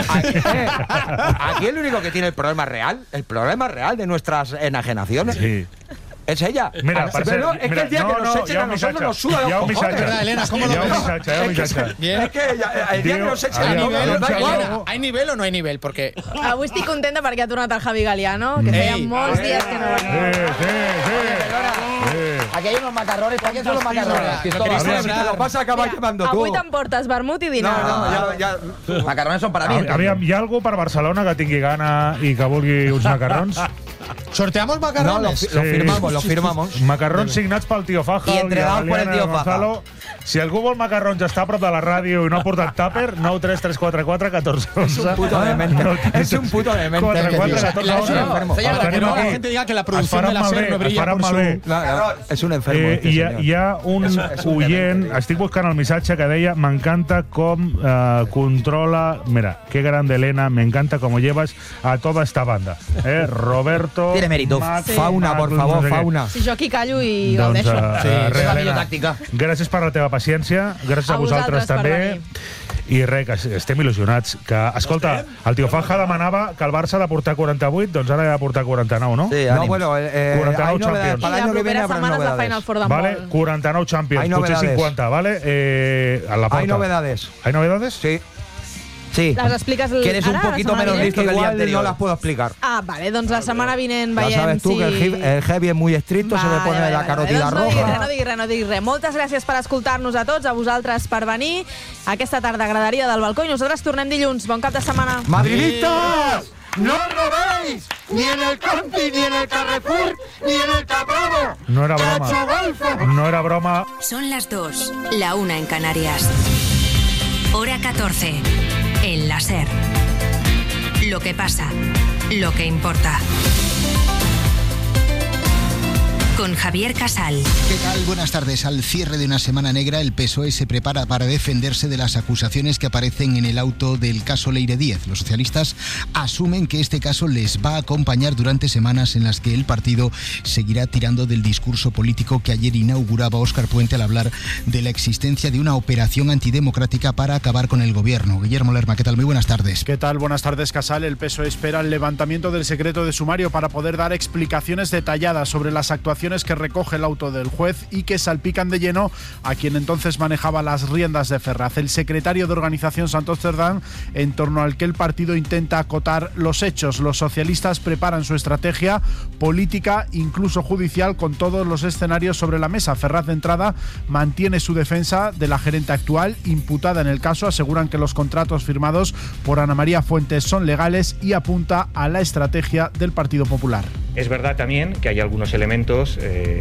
[SPEAKER 11] el único que tiene el problema real de nuestras enajenaciones... Sí. Es ella.
[SPEAKER 4] Mira,
[SPEAKER 11] pero es que el día que nos echen a nosotros nos suda los cojones.
[SPEAKER 6] Elena, ¿cómo lo ves?
[SPEAKER 11] Es que el día que nos echen a nosotros...
[SPEAKER 6] ¿Hay nivel o no hay nivel? Porque...
[SPEAKER 3] Avui estic contenta perquè ha tornat el Javi Galiano, que feia molts dies que no venia.
[SPEAKER 5] Aquí hay unos macarrones. ¿Para qué son los macarrones?
[SPEAKER 11] Si te lo vas a acabar llevando tú.
[SPEAKER 3] Avui t'emportes vermut i dinar.
[SPEAKER 11] No, ja...
[SPEAKER 5] Macarrones són per a mi.
[SPEAKER 4] Aviam, hi ha algú per Barcelona que tingui gana i que vulgui uns macarrons?
[SPEAKER 6] ¿Sorteamos macarrones?
[SPEAKER 5] No, lo firmamos.
[SPEAKER 4] Macarrons signats pel tio Faja.
[SPEAKER 5] I entregados por el tío Faja.
[SPEAKER 4] Si algú vol macarrons està a prop de la ràdio i no ha portat tàper, 93344 14 11.
[SPEAKER 5] Es un puto demente. Es un puto demente.
[SPEAKER 4] 44 14
[SPEAKER 6] la gente diga que la producción de la SER no brilla por su...
[SPEAKER 5] És un enfermo.
[SPEAKER 4] Hi ha un oient, estic buscant el missatge que deia: m'encanta com controla... Mira, qué grande Elena, me encanta cómo llevas a toda esta banda. Roberto...
[SPEAKER 5] Tiene mérito. Fauna, por favor, Fauna.
[SPEAKER 3] Si jo aquí callo i gaudeixo.
[SPEAKER 5] És la millor tàctica.
[SPEAKER 4] Gràcies per la teva paciència, gràcies a vosaltres també. I res, que estem il·lusionats. Escolta, el tio Faja demanava que el Barça ha de portar 48, doncs ara ha de portar 49, no?
[SPEAKER 5] Sí, no, bueno,
[SPEAKER 4] 49 Champions.
[SPEAKER 3] I la propera setmana és la Final Four d'handbol.
[SPEAKER 4] Vale, 49 Champions, potser 50, vale?
[SPEAKER 5] Hay novedades.
[SPEAKER 4] ¿Hay novedades?
[SPEAKER 5] Sí. Sí.
[SPEAKER 3] Las explicas
[SPEAKER 5] que eres un poquito menos listo que el día anterior. No las puedo explicar.
[SPEAKER 3] Ah, vale, doncs la setmana vinent veiem
[SPEAKER 5] ya sabes tú que el heavy es muy estricto, se le pone la carotida roja.
[SPEAKER 3] No digui res. Moltes gràcies per escoltar-nos a tots, a vosaltres per venir. Aquesta tarda graderia del balcó i nosaltres tornem dilluns. Bon cap de setmana.
[SPEAKER 11] ¡Madridistas! ¡No robéis! ¡Ni en el Conti, ni en el Carrefour, ni en el Capravo!
[SPEAKER 4] No era broma. No era broma.
[SPEAKER 1] Son las 2, la 1 en Canarias. Hora 14. En la SER. Lo que pasa, lo que importa. Con Javier Casal.
[SPEAKER 14] ¿Qué tal? Buenas tardes. Al cierre de una semana negra, el PSOE se prepara para defenderse de las acusaciones que aparecen en el auto del caso Leire Díez. Los socialistas asumen que este caso les va a acompañar durante semanas en las que el partido seguirá tirando del discurso político que ayer inauguraba Óscar Puente al hablar de la existencia de una operación antidemocrática para acabar con el gobierno. Guillermo Lerma, ¿qué tal? Muy buenas tardes.
[SPEAKER 15] ¿Qué tal? Buenas tardes, Casal. El PSOE espera el levantamiento del secreto de sumario para poder dar explicaciones detalladas sobre las actuaciones que recoge el auto del juez y que salpican de lleno a quien entonces manejaba las riendas de Ferraz, el secretario de Organización Santos Cerdán, en torno al que el partido intenta acotar los hechos. Los socialistas preparan su estrategia política, incluso judicial, con todos los escenarios sobre la mesa. Ferraz, de entrada, mantiene su defensa de la gerente actual imputada en el caso. Aseguran que los contratos firmados por Ana María Fuentes son legales y apunta a la estrategia del Partido Popular.
[SPEAKER 16] Es verdad también que hay algunos elementos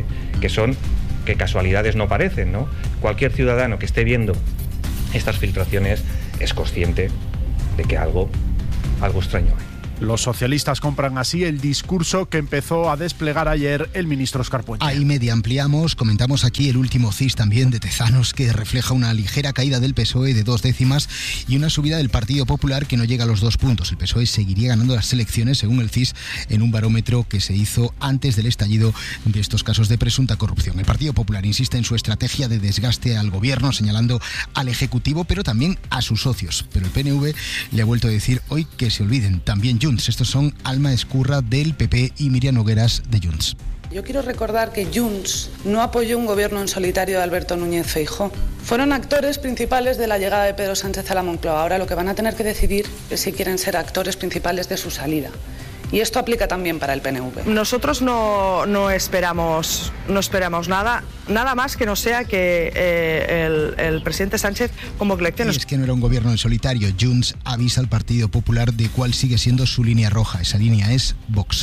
[SPEAKER 16] que casualidades no parecen, ¿no? Cualquier ciudadano que esté viendo estas filtraciones es consciente de que algo extraño hay.
[SPEAKER 15] Los socialistas compran así el discurso que empezó a desplegar ayer el ministro Óscar Puente.
[SPEAKER 14] Ahí media ampliamos, comentamos aquí el último CIS también de Tezanos, que refleja una ligera caída del PSOE de 2 décimas y una subida del Partido Popular que no llega a los 2 puntos. El PSOE seguiría ganando las elecciones, según el CIS, en un barómetro que se hizo antes del estallido de estos casos de presunta corrupción. El Partido Popular insiste en su estrategia de desgaste al gobierno, señalando al Ejecutivo, pero también a sus socios. Pero el PNV le ha vuelto a decir hoy que se olviden. También Junts. Estos son Alma Escurra del PP y Miriam Nogueras de Junts.
[SPEAKER 17] Yo quiero recordar que Junts no apoyó un gobierno en solitario de Alberto Núñez Feijóo. Fueron actores principales de la llegada de Pedro Sánchez a la Moncloa. Ahora lo que van a tener que decidir es si quieren ser actores principales de su salida. Y esto aplica también para el PNV.
[SPEAKER 18] Nosotros no esperamos nada más que no sea que el presidente Sánchez convoque elecciones.
[SPEAKER 14] Y es que no era un gobierno en solitario. Junts avisa al Partido Popular de cuál sigue siendo su línea roja. Esa línea es Vox.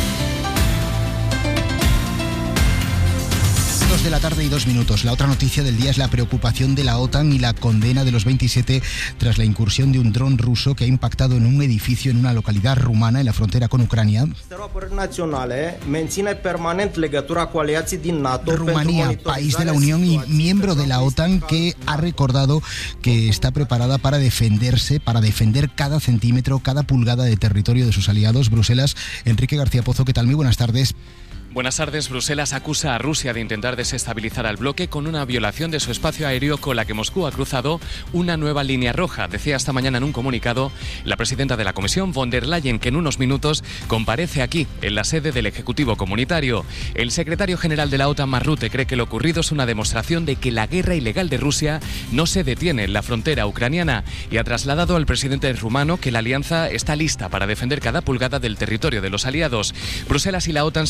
[SPEAKER 14] 2 de la tarde y 2 minutos. La otra noticia del día es la preocupación de la OTAN y la condena de los 27 tras la incursión de un dron ruso que ha impactado en un edificio en una localidad rumana en la frontera con Ucrania. Rumanía, país de la Unión y miembro de la OTAN, que ha recordado que está preparada para defenderse, para defender cada centímetro, cada pulgada de territorio de sus aliados. Bruselas, Enrique García Pozo, ¿qué tal? Muy buenas tardes.
[SPEAKER 19] Buenas tardes. Bruselas acusa a Rusia de intentar desestabilizar al bloque con una violación de su espacio aéreo con la que Moscú ha cruzado una nueva línea roja. Decía esta mañana en un comunicado la presidenta de la Comisión, von der Leyen, que en unos minutos comparece aquí, en la sede del Ejecutivo Comunitario. El secretario general de la OTAN, Mark Rutte, cree que lo ocurrido es una demostración de que la guerra ilegal de Rusia no se detiene en la frontera ucraniana y ha trasladado al presidente rumano que la alianza está lista para defender cada pulgada del territorio de los aliados. Bruselas y la OTAN señalan directamente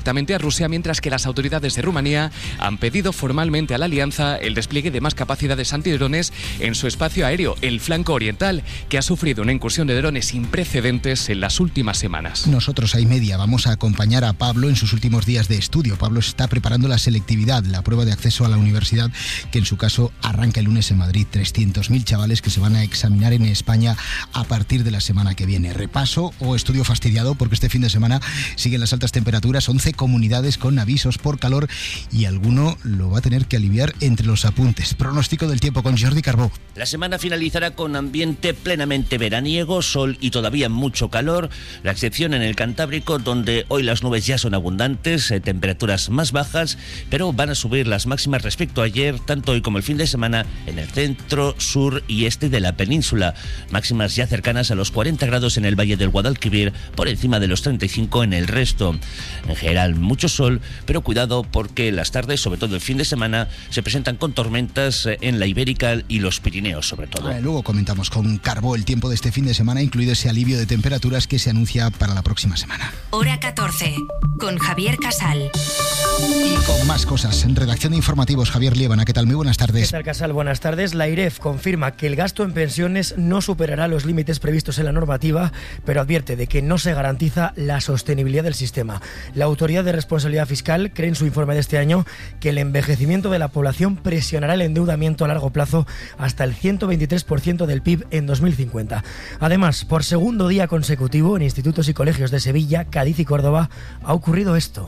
[SPEAKER 19] directamente a Rusia, mientras que las autoridades de Rumanía han pedido formalmente a la alianza el despliegue de más capacidades antidrones en su espacio aéreo, el flanco oriental, que ha sufrido una incursión de drones sin precedentes en las últimas semanas.
[SPEAKER 14] Nosotros, iMedia, vamos a acompañar a Pablo en sus últimos días de estudio. Pablo está preparando la selectividad, la prueba de acceso a la universidad, que en su caso arranca el lunes en Madrid. 300.000 chavales que se van a examinar en España a partir de la semana que viene. Repaso o estudio fastidiado porque este fin de semana siguen las altas temperaturas, 11 comunidades con avisos por calor y alguno lo va a tener que aliviar entre los apuntes. Pronóstico del tiempo con Jordi Carbó.
[SPEAKER 20] La semana finalizará con ambiente plenamente veraniego, sol y todavía mucho calor, la excepción en el Cantábrico, donde hoy las nubes ya son abundantes, temperaturas más bajas, pero van a subir las máximas respecto a ayer, tanto hoy como el fin de semana, en el centro, sur y este de la península. Máximas ya cercanas a los 40 grados en el Valle del Guadalquivir, por encima de los 35 en el resto. En general, mucho sol, pero cuidado porque las tardes, sobre todo el fin de semana, se presentan con tormentas en la Ibérica y los Pirineos, sobre todo.
[SPEAKER 14] Luego comentamos con Carbó el tiempo de este fin de semana, incluido ese alivio de temperaturas que se anuncia para la próxima semana.
[SPEAKER 1] Hora 14, con Javier Casal.
[SPEAKER 14] Y con más cosas, en redacción de informativos, Javier Liébana. ¿Qué tal? Muy buenas tardes.
[SPEAKER 21] ¿Qué tal, Casal? Buenas tardes. La IREF confirma que el gasto en pensiones no superará los límites previstos en la normativa, pero advierte de que no se garantiza la sostenibilidad del sistema. La Autoridad de Responsabilidad Fiscal cree en su informe de este año que el envejecimiento de la población presionará el endeudamiento a largo plazo hasta el 123% del PIB en 2050. Además, por segundo día consecutivo, en institutos y colegios de Sevilla, Cádiz y Córdoba, ha ocurrido esto.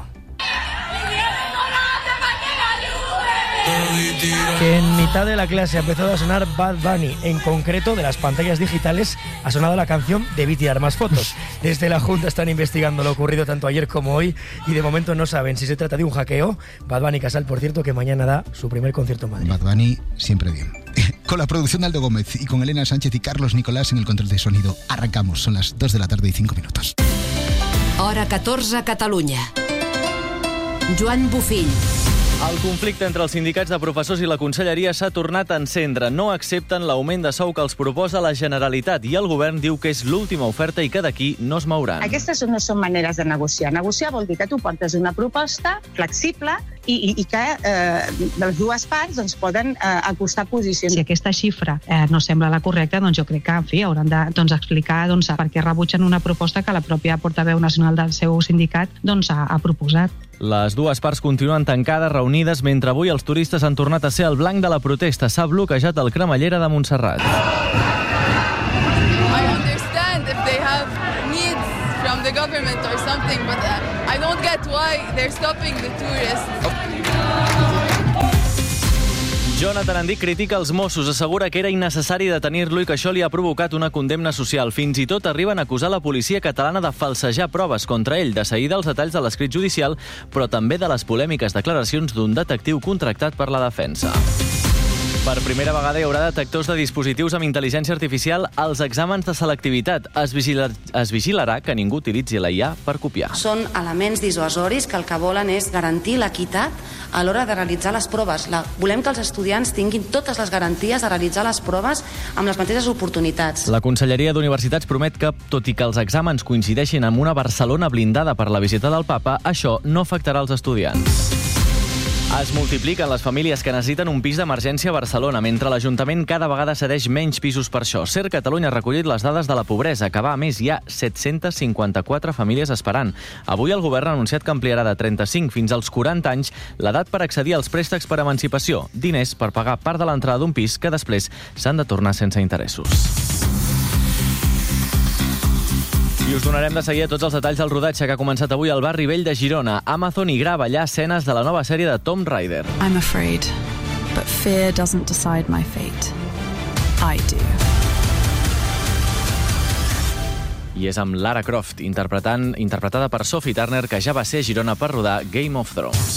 [SPEAKER 21] Que en mitad de la clase ha empezado a sonar Bad Bunny. En concreto, de las pantallas digitales ha sonado la canción Debí tirar más fotos. Desde la Junta están investigando lo ocurrido tanto ayer como hoy y de momento no saben si se trata de un hackeo. Bad Bunny, Casal, por cierto, que mañana da su primer concierto en Madrid.
[SPEAKER 14] Bad Bunny siempre bien. Con la producción de Aldo Gómez y con Elena Sánchez y Carlos Nicolás en el control de sonido. Arrancamos, son las 2 de la tarde y 5 minutos.
[SPEAKER 1] Hora 14 a Catalunya. Joan Bufill.
[SPEAKER 12] El conflicte entre els sindicats de professors i la Conselleria s'ha tornat a encendre. No accepten l'augment de sou que els proposa la Generalitat i el govern diu que és l'última oferta i que d'aquí no es mouran.
[SPEAKER 22] Aquestes no són maneres de negociar. Negociar vol dir que tu portes una proposta flexible i que les dues parts doncs, poden acostar posicions.
[SPEAKER 23] Si aquesta xifra no sembla la correcta, doncs jo crec que en fi, hauran de explicar per què rebutgen una proposta que la pròpia portaveu nacional del seu sindicat ha proposat.
[SPEAKER 12] Les dues parts continuen tancades, reunides, mentre avui els turistes han tornat a ser el blanc de la protesta. S'ha bloquejat el Cremallera de Montserrat.
[SPEAKER 24] I understand if they have needs from the government or something, but I don't get why they're stopping the tourists.
[SPEAKER 12] Jonathan Andic critica els Mossos, assegura que era innecessari detenir-lo i que això li ha provocat una condemna social. Fins i tot arriben a acusar la policia catalana de falsejar proves contra ell, de seguir els detalls de l'escrit judicial, però també de les polèmiques declaracions d'un detectiu contractat per la defensa. Per primera vegada hi haurà detectors de dispositius amb intel·ligència artificial als exàmens de selectivitat. Es vigilarà que ningú utilitzi la IA per copiar.
[SPEAKER 25] Són elements dissuasoris que el que volen és garantir l'equitat a l'hora de realitzar les proves. Volem que els estudiants tinguin totes les garanties de realitzar les proves amb les mateixes oportunitats.
[SPEAKER 12] La Conselleria d'Universitats promet que, tot i que els exàmens coincideixin amb una Barcelona blindada per la visita del papa, això no afectarà els estudiants. Es multipliquen les famílies que necessiten un pis d'emergència a Barcelona, mentre l'Ajuntament cada vegada cedeix menys pisos per això. CER Catalunya ha recollit les dades de la pobresa, que va a més hi ha 754 famílies esperant. Avui el govern ha anunciat que ampliarà de 35 fins als 40 anys l'edat per accedir als préstecs per emancipació, diners per pagar part de l'entrada d'un pis que després s'han de tornar sense interessos. I us donarem de seguida tots els detalls del rodatge que ha començat avui al barri vell de Girona. Amazon hi grava allà escenes de la nova sèrie de Tomb Raider.
[SPEAKER 26] I'm afraid, but fear doesn't decide my fate. I do.
[SPEAKER 12] I és amb Lara Croft, interpretada per Sophie Turner, que ja va ser a Girona per rodar Game of Thrones.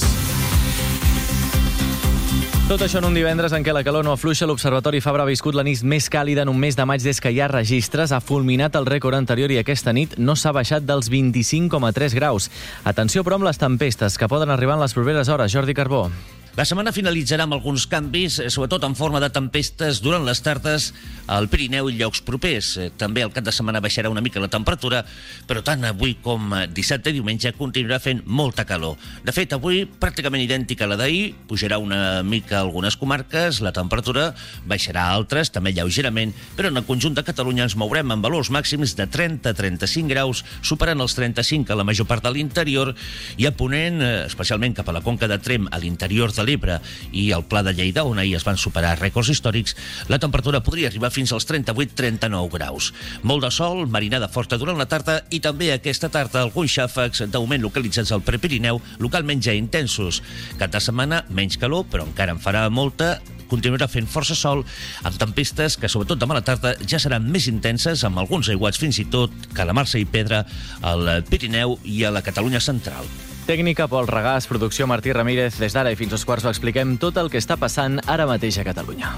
[SPEAKER 12] Tot això en un divendres en què la calor no afluixa. L'Observatori Fabra ha viscut la nit més càlida en un mes de maig des que hi ha registres. Ha fulminat el rècord anterior i aquesta nit no s'ha baixat dels 25,3 graus. Atenció, però, amb les tempestes que poden arribar en les properes hores. Jordi Carbó.
[SPEAKER 20] La setmana finalitzarà amb alguns canvis, sobretot en forma de tempestes durant les tardes al Pirineu i llocs propers. També el cap de setmana baixarà una mica la temperatura, però tant avui com dissabte i diumenge continuarà fent molta calor. De fet, avui pràcticament idèntica a la d'ahir, pujarà una mica a algunes comarques, la temperatura baixarà a altres, també lleugerament, però en el conjunt de Catalunya ens mourem amb valors màxims de 30 a 35 graus, superant els 35 a la major part de l'interior i a ponent, especialment cap a la conca de Tremp, a l'interior de l'Ebre i al Pla de Lleida, on ahir es van superar rècords històrics, la temperatura podria arribar fins als 38-39 graus. Molt de sol, marinada forta durant la tarda i també aquesta tarda alguns xàfecs d'augment localitzats al Prepirineu, localment ja intensos. Cap de setmana, menys calor, però encara en farà molta, continuarà fent força sol, amb tempestes que, sobretot demà a la tarda, ja seran més intenses, amb alguns aiguats fins i tot calamarsa i pedra al Pirineu i a la Catalunya central.
[SPEAKER 12] Tècnica, Pol Regàs, producció Martí Ramírez. Des d'ara i fins als quarts ho expliquem tot el que està passant ara mateix a Catalunya.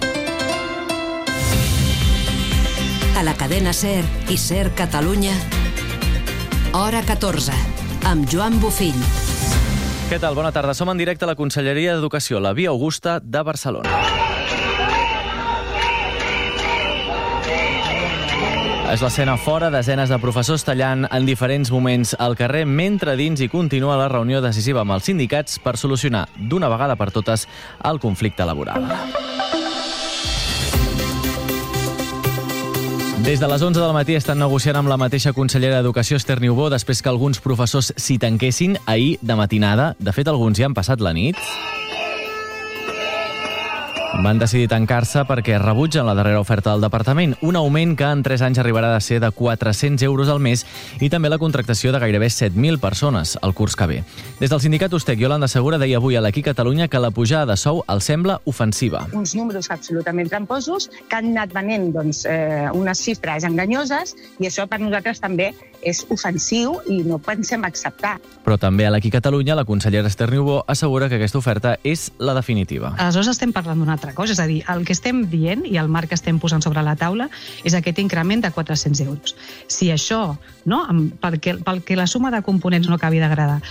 [SPEAKER 1] A la cadena SER i SER Catalunya, hora 14, amb Joan Bofill.
[SPEAKER 12] Què tal? Bona tarda. Som en directe a la Conselleria d'Educació, la Via Augusta de Barcelona. És l'escena fora, desenes de professors tallant en diferents moments al carrer, mentre dins hi continua la reunió decisiva amb els sindicats per solucionar d'una vegada per totes el conflicte laboral. Des de les 11 del matí estan negociant amb la mateixa consellera d'Educació, Esther Niubó, després que alguns professors s'hi tanquessin ahir de matinada. De fet, alguns ja han passat la nit. Van decidir tancar-se perquè rebutgen la darrera oferta del departament, un augment que en 3 anys arribarà a ser de 400 euros al mes i també la contractació de gairebé 7.000 persones el curs que ve. Des del sindicat Ustec, Yolanda Segura deia avui a l'Aquí Catalunya que la pujada de sou els sembla ofensiva.
[SPEAKER 22] Uns números absolutament tramposos que han anat venent unes xifres enganyoses i això per nosaltres també és ofensiu i no pensem acceptar.
[SPEAKER 12] Però també a l'Aquí Catalunya la consellera Esther Niubó assegura que aquesta oferta és la definitiva.
[SPEAKER 23] Aleshores estem parlant d'una altra cosa, és a dir, el que estem dient i el marc que estem posant sobre la taula és aquest increment de 400 euros. Si això, no, pel que la suma de components no acabi d'agradar,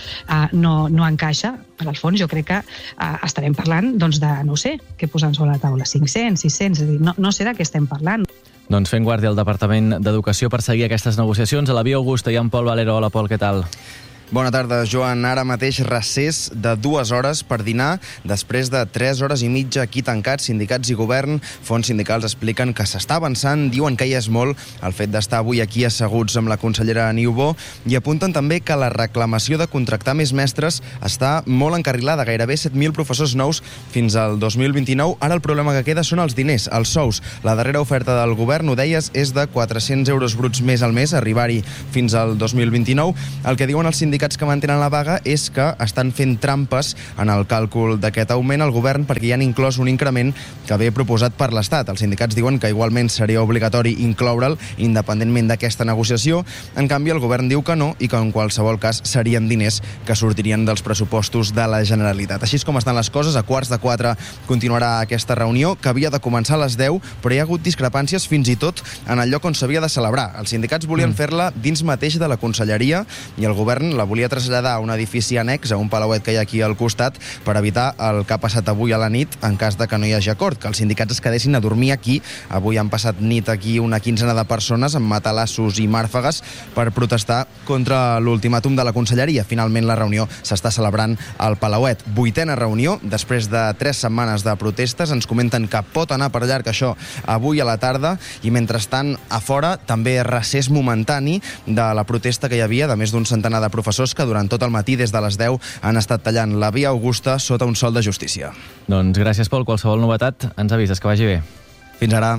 [SPEAKER 23] no encaixa, per al fons jo crec que estarem parlant de, no sé, què posant sobre la taula, 500, 600, és a dir, no sé de què estem parlant.
[SPEAKER 12] Doncs fent guàrdia al Departament d'Educació per seguir aquestes negociacions. A la Via Augusta hi ha en Pol Valero. Hola, Pol, què tal?
[SPEAKER 2] Bona tarda, Joan. Ara mateix recés de 2 hores per dinar, després de 3 hores i mitja aquí tancats, sindicats i govern. Fons sindicals expliquen que s'està avançant, diuen que ja és molt el fet d'estar avui aquí asseguts amb la consellera Niubó i apunten també que la reclamació de contractar més mestres està molt encarrilada, gairebé 7.000 professors nous fins al 2029. Ara el problema que queda són els diners, els sous. La darrera oferta del govern, ho deies, és de 400 euros bruts més al mes, arribar-hi fins al 2029. El que diuen els sindicats que mantenen la vaga és que estan fent trampes en el càlcul d'aquest augment al govern perquè hi han inclòs un increment que ve proposat per l'Estat. Els sindicats diuen que igualment seria obligatori incloure'l independentment d'aquesta negociació. En canvi, el govern diu que no i que en qualsevol cas serien diners que sortirien dels pressupostos de la Generalitat. Així és com estan les coses. A 3:15 continuarà aquesta reunió que havia de començar a les 10, però hi ha hagut discrepàncies fins i tot en el lloc on s'havia de celebrar. Els sindicats volien fer-la dins mateix de la conselleria i el govern la volia traslladar a un edifici annex, a un palauet que hi ha aquí al costat, per evitar el que ha passat avui a la nit en cas de que no hi hagi acord, que els sindicats es quedessin a dormir aquí. Avui han passat nit aquí una quinzena de persones amb matalassos i màrfegues per protestar contra l'ultimàtum de la conselleria. Finalment la reunió s'està celebrant al Palauet. 8ª reunió, després de 3 setmanes de protestes. Ens comenten que pot anar per llarg això avui a la tarda i mentrestant a fora també recés momentani de la protesta que hi havia de més d'un centenar de professors que durant tot el matí, des de les 10, han estat tallant la Via Augusta sota un sol de justícia.
[SPEAKER 12] Doncs gràcies, Pol. Qualsevol novetat ens avises, que vagi bé.
[SPEAKER 2] Fins ara.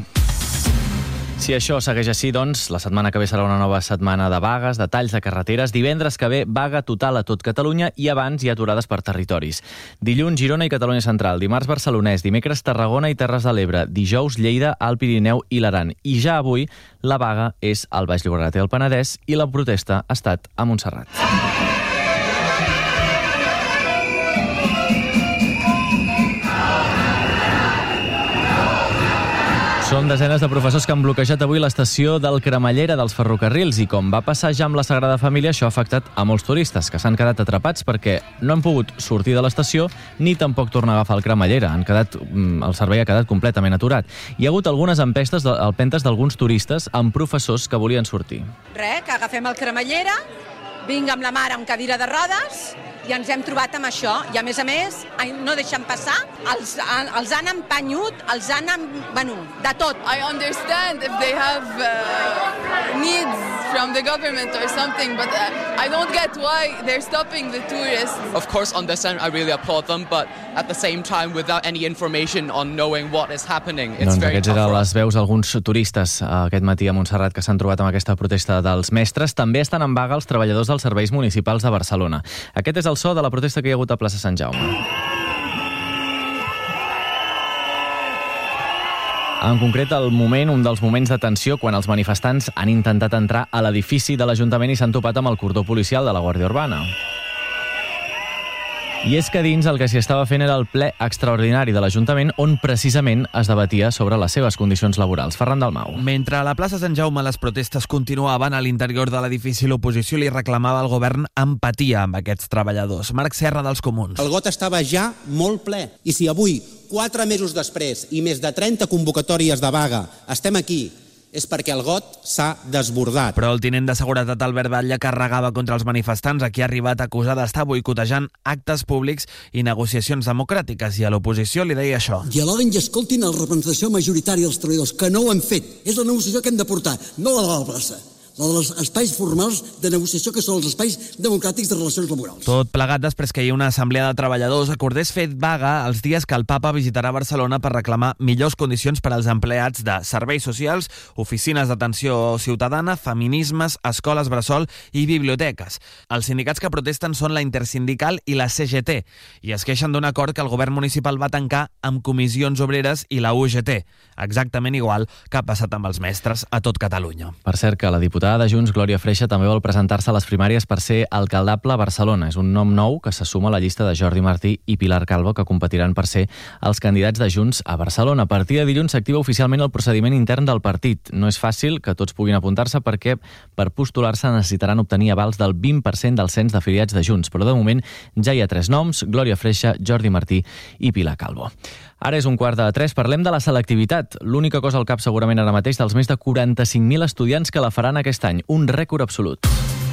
[SPEAKER 12] Si això segueix així, doncs, la setmana que ve serà una nova setmana de vagues, de talls de carreteres. Divendres que ve, vaga total a tot Catalunya i abans hi ha aturades per territoris. Dilluns, Girona i Catalunya Central. Dimarts, Barcelonès. Dimecres, Tarragona i Terres de l'Ebre. Dijous, Lleida, Alt Pirineu i l'Aran. I ja avui, la vaga és al Baix Llobregat i el Penedès i la protesta ha estat a Montserrat. Són desenes de professors que han bloquejat avui l'estació del Cremallera dels ferrocarrils i com va passar ja amb la Sagrada Família, això ha afectat a molts turistes que s'han quedat atrapats perquè no han pogut sortir de l'estació ni tampoc tornar a agafar el Cremallera. El servei ha quedat completament aturat. Hi ha hagut algunes empentes d'alguns turistes amb professors que volien sortir.
[SPEAKER 6] Que agafem el Cremallera, vinc amb la mare amb cadira de rodes i ens hem trobat amb això. I a més, no deixen passar, els han empanyut, els han... de tot.
[SPEAKER 24] I understand if they have needs from the government or something, but I don't get why they're stopping the tourists.
[SPEAKER 7] Of course, understand, I really applaud them, but at the same time, without any information on knowing what is happening, it's very tough. Aquests eren les veus d'alguns turistes aquest matí a Montserrat que s'han trobat amb aquesta protesta dels mestres. També estan en vaga els treballadors dels serveis municipals de Barcelona. Aquest és el so de la protesta que hi ha hagut a plaça Sant Jaume. En concret, un dels moments de tensió quan els manifestants han intentat entrar a l'edifici de l'Ajuntament i s'han topat amb el cordó policial de la Guàrdia Urbana. I és que dins el que s'hi estava fent era el ple extraordinari de l'Ajuntament on precisament es debatia sobre les seves condicions laborals. Ferran Dalmau.
[SPEAKER 8] Mentre a la plaça Sant Jaume les protestes continuaven, a l'interior de l'edifici l'oposició li reclamava al govern empatia amb aquests treballadors. Marc Serra, dels Comuns.
[SPEAKER 9] El got estava ja molt ple. I si avui, 4 mesos després i més de 30 convocatòries de vaga, estem aquí, és perquè el got s'ha desbordat.
[SPEAKER 8] Però el tinent de seguretat Albert Batlle carregava contra els manifestants a qui ha arribat a acusar d'estar boicotejant actes públics i negociacions democràtiques, i a l'oposició li deia això.
[SPEAKER 10] Dialoguen i escoltin la representació majoritària dels treballadors, que no ho han fet. És la negociació que hem de portar, no la de la plaça. La dels espais formals de negociació, que són els espais democràtics de relacions laborals.
[SPEAKER 8] Tot plegat després que hi ha una assemblea de treballadors acordés fer vaga els dies que el papa visitarà Barcelona per reclamar millors condicions per als empleats de serveis socials, oficines d'atenció ciutadana, feminismes, escoles bressol i biblioteques. Els sindicats que protesten són la Intersindical i la CGT i es queixen d'un acord que el govern municipal va tancar amb comissions obreres i la UGT, exactament igual que ha passat amb els mestres a tot Catalunya.
[SPEAKER 12] Per cert, que la diputada de Junts, Glòria Freixa, també vol presentar-se a les primàries per ser alcaldable a Barcelona. És un nom nou que se suma a la llista de Jordi Martí i Pilar Calvo, que competiran per ser els candidats de Junts a Barcelona. A partir de dilluns s'activa oficialment el procediment intern del partit. No és fàcil que tots puguin apuntar-se perquè per postular-se necessitaran obtenir avals del 20% del cens d'afiliats de Junts. Però de moment ja hi ha 3 noms: Glòria Freixa, Jordi Martí i Pilar Calvo. Ara és 2:45, parlem de la selectivitat. L'única cosa al cap segurament ara mateix dels més de 45.000 estudiants que la faran aquest any. Un rècord absolut.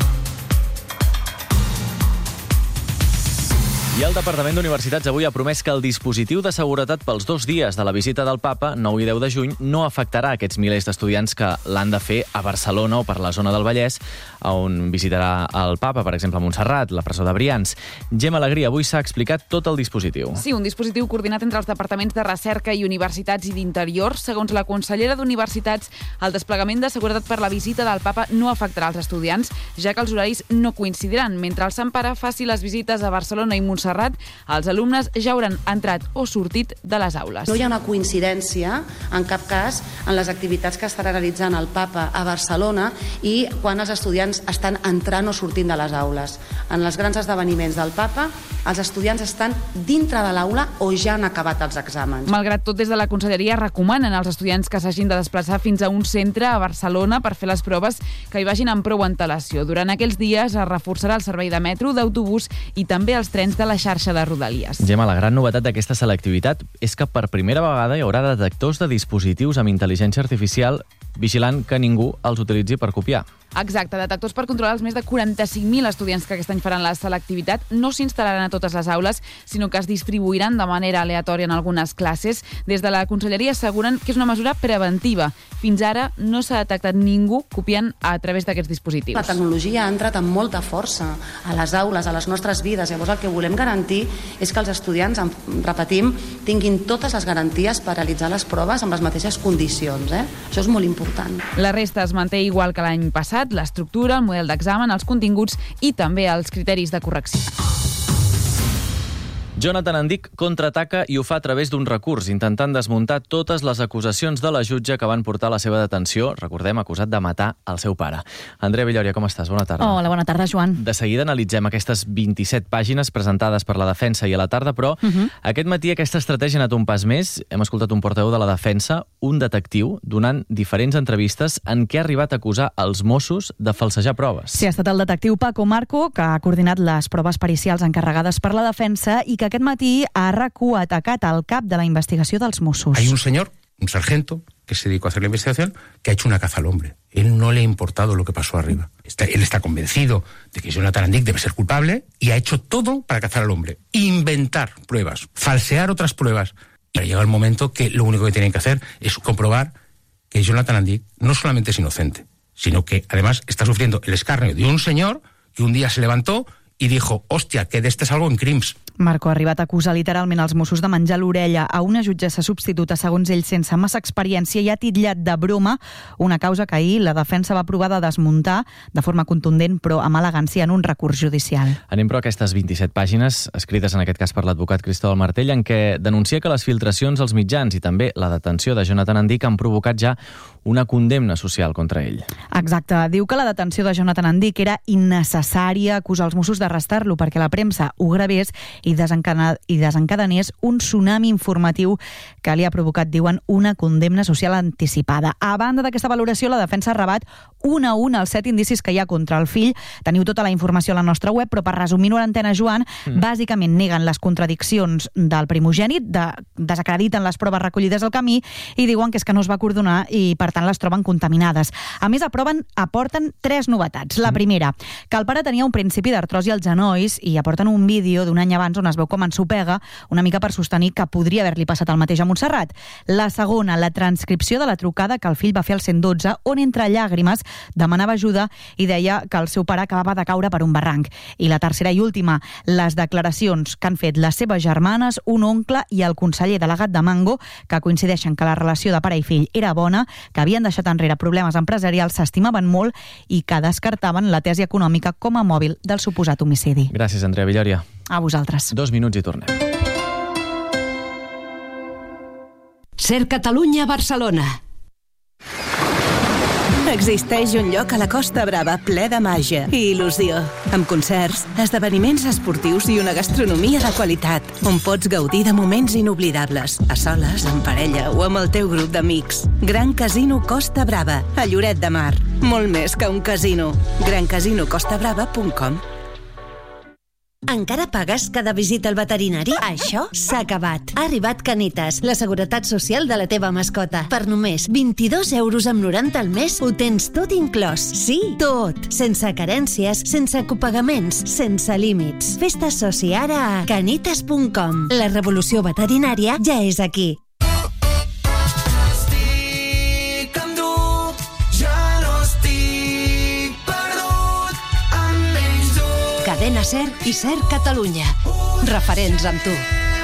[SPEAKER 12] I el Departament d'Universitats avui ha promès que el dispositiu de seguretat pels 2 dies de la visita del papa, 9 i 10 de juny, no afectarà aquests milers d'estudiants que l'han de fer a Barcelona o per la zona del Vallès, on visitarà el papa, per exemple, a Montserrat, la presó de Brians. Gemma Alegria, avui s'ha explicat tot el dispositiu.
[SPEAKER 13] Sí, un dispositiu coordinat entre els departaments de recerca i universitats i d'interior. Segons la consellera d'Universitats, el desplegament de seguretat per la visita del papa no afectarà els estudiants, ja que els horaris no coincidiran. Mentre el Sant Pare faci les visites a Barcelona i Montserrat, els alumnes ja hauran entrat o sortit de les aules.
[SPEAKER 25] No hi ha una coincidència, en cap cas, en les activitats que estarà realitzant el papa a Barcelona i quan els estudiants estan entrant o sortint de les aules. En els grans esdeveniments del papa, els estudiants estan dintre de l'aula o ja han acabat els exàmens.
[SPEAKER 13] Malgrat tot, des de la Conselleria recomanen als estudiants que s'hagin de desplaçar fins a un centre a Barcelona per fer les proves que hi vagin amb prou antelació. Durant aquells dies es reforçarà el servei de metro, d'autobús i també els trens de la xarxa de Rodalies.
[SPEAKER 12] Gemma, la gran novetat d'aquesta selectivitat és que per primera vegada hi haurà detectors de dispositius amb intel·ligència artificial vigilant que ningú els utilitzi per copiar.
[SPEAKER 13] Exacte, detectors per controlar els més de 45.000 estudiants que aquest any faran la selectivitat no s'instal·laran a totes les aules, sinó que es distribuiran de manera aleatòria en algunes classes. Des de la Conselleria asseguren que és una mesura preventiva. Fins ara no s'ha detectat ningú copiant a través d'aquests dispositius.
[SPEAKER 25] La tecnologia ha entrat amb molta força a les aules, a les nostres vides. Llavors el que volem garantir és que els estudiants, repetim, tinguin totes les garanties per realitzar les proves amb les mateixes condicions. Això és molt important.
[SPEAKER 13] La resta es manté igual que l'any passat, l'estructura, el model d'examen, els continguts i també els criteris de correcció.
[SPEAKER 12] Jonathan Andic contraataca i ho fa a través d'un recurs, intentant desmuntar totes les acusacions de la jutge que van portar a la seva detenció, recordem, acusat de matar el seu pare. Andrea Villoria, com estàs? Bona tarda.
[SPEAKER 3] Hola, bona tarda, Joan.
[SPEAKER 12] De seguida analitzem aquestes 27 pàgines presentades per la defensa i a la tarda, però aquest matí aquesta estratègia ha anat un pas més. Hem escoltat un portaveu de la defensa, un detectiu, donant diferents entrevistes en què ha arribat a acusar els Mossos de falsejar proves.
[SPEAKER 3] Sí, ha estat el detectiu Paco Marco, que ha coordinat les proves pericials encarregades per la defensa i que aquest matí ha atacat al cap de la investigació dels Mossos.
[SPEAKER 4] Hay un señor, un sargento, que se dedicó a hacer la investigación, que ha hecho una caza al hombre. Él no le ha importado lo que pasó arriba. Él está convencido de que Jonathan Andic debe ser culpable y ha hecho todo para cazar al hombre. Inventar pruebas, falsear otras pruebas. Y llega el momento que lo único que tienen que hacer es comprobar que Jonathan Andic no solamente es inocente, sino que además está sufriendo el escarnio de un señor que un día se levantó i dijo, hòstia, que d'este salgo en crims.
[SPEAKER 3] Marco ha arribat a acusar literalment els Mossos de menjar l'orella a una jutgessa substituta, segons ell, sense massa experiència, i ha titllat de broma una causa que ahir la defensa va provar de desmuntar de forma contundent, però amb elegància, en un recurs judicial.
[SPEAKER 12] Anem, però, a aquestes 27 pàgines, escrites en aquest cas per l'advocat Cristóbal Martell, en què denuncia que les filtracions als mitjans i també la detenció de Jonathan Andic han provocat ja una condemna social contra ell.
[SPEAKER 3] Exacte. Diu que la detenció de Jonathan Andic era innecessària, acusa els Mossos d'arrestar-lo perquè la premsa ho gravés i desencadenés un tsunami informatiu que li ha provocat, diuen, una condemna social anticipada. A banda d'aquesta valoració, la defensa ha rebat un a un els 7 indicis que hi ha contra el fill. Teniu tota la informació a la nostra web, però per resumir-ho a l'antena, Joan, bàsicament neguen les contradiccions del primogènit, desacrediten les proves recollides al camí i diuen que és que no es va acordonar i, per tant, les troben contaminades. A més, aporten 3 novetats. La primera, que el pare tenia un principi d'artrosi als genolls i aporten un vídeo d'un any abans on es veu com ensopega, una mica per sostenir que podria haver-li passat el mateix a Montserrat. La segona, la transcripció de la trucada que el fill va fer al 112, on entre llàgrimes demanava ajuda i deia que el seu pare acabava de caure per un barranc. I la tercera i última, les declaracions que han fet les seves germanes, un oncle i el conseller delegat de Mango, que coincideixen que la relació de pare i fill era bona, que havien deixat enrere problemes empresarials, s'estimaven molt i que descartaven la tesi econòmica com a mòbil del suposat homicidi.
[SPEAKER 12] Gràcies, Andrea Villoria.
[SPEAKER 3] A vosaltres.
[SPEAKER 12] 2 minuts i tornem.
[SPEAKER 5] Ser Catalunya Barcelona. Existeix un lloc a la Costa Brava ple de màgia i il·lusió, amb concerts, esdeveniments esportius i una gastronomia de qualitat, on pots gaudir de moments inoblidables, a soles, en parella o amb el teu grup d'amics. Gran Casino Costa Brava, a Lloret de Mar. Molt més que un casino. GranCasinoCostaBrava.com.
[SPEAKER 11] Encara pagues cada visita al veterinari? Això s'ha acabat. Ha arribat Canitas, la seguretat social de la teva mascota. Per només 22,90 € al mes ho tens tot inclòs. Sí, tot. Sense carències, sense copagaments, sense límits. Fes-te soci ara a canitas.com. La revolució veterinària ja és aquí.
[SPEAKER 5] Cadena Ser i Ser Catalunya. Referents amb tu.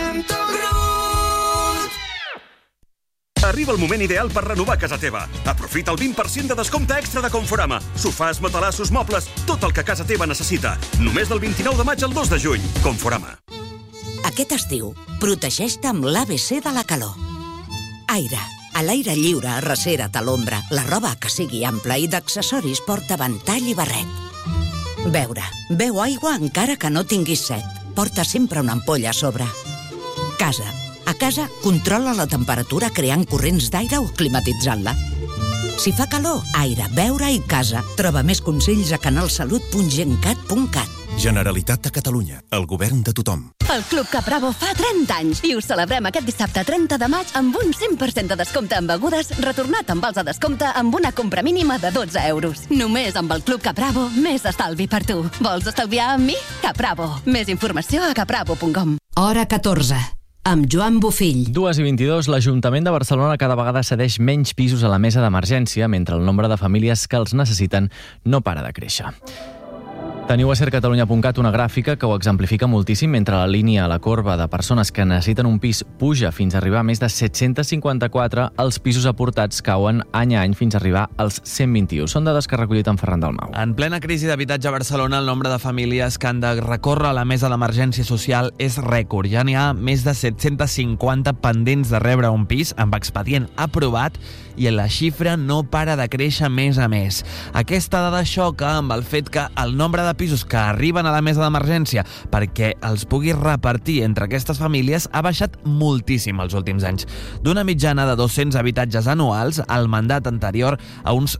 [SPEAKER 15] Arriba el moment ideal per renovar casa teva. Aprofita el 20% de descompte extra de Conforama. Sofàs, matalassos, mobles, tot el que casa teva necessita. Només del 29 de maig al 2 de juny. Conforama.
[SPEAKER 16] Aquest estiu, protegeix-te amb l'ABC de la calor. Aire. A l'aire lliure, arrecera't a l'ombra. La roba que sigui ampla i d'accessoris porta ventall i barret. Beure. Beu aigua encara que no tinguis set. Porta sempre una ampolla a sobre. Casa. A casa, controla la temperatura creant corrents d'aire o climatitzant-la. Si fa calor, aire, beure i casa. Troba més consells a canalsalut.gencat.cat.
[SPEAKER 27] Generalitat de Catalunya, el govern de tothom.
[SPEAKER 5] El Club Capravo fa 30 anys i us celebrem aquest dissabte 30 de maig amb un 100% de descompte en begudes, retornat amb vals de descompte amb una compra mínima de 12 €. Només amb el Club Capravo, més estalvi per tu. Vols estalviar amb mi? Capravo. Més informació a capravo.com. Hora 14. Amb Joan Bofill.
[SPEAKER 12] 2:22, l'Ajuntament de Barcelona cada vegada cedeix menys pisos a la mesa d'emergència, mentre el nombre de famílies que els necessiten no para de créixer. Teniu a sercatalunya.cat una gràfica que ho exemplifica moltíssim. Mentre la línia, la corba de persones que necessiten un pis puja fins a arribar a més de 754, els pisos aportats cauen any a any fins a arribar als 121. Són dades que ha recollit en Ferran Dalmau.
[SPEAKER 8] En plena crisi d'habitatge a Barcelona, el nombre de famílies que han de recórrer a la mesa d'emergència social és rècord. Ja n'hi ha més de 750 pendents de rebre un pis amb expedient aprovat i la xifra no para de créixer més a més. Aquesta dada xoca amb el fet que el nombre de pisos que arriben a la mesa d'emergència perquè els pugui repartir entre aquestes famílies ha baixat moltíssim els últims anys. D'una mitjana de 200 habitatges anuals al mandat anterior a uns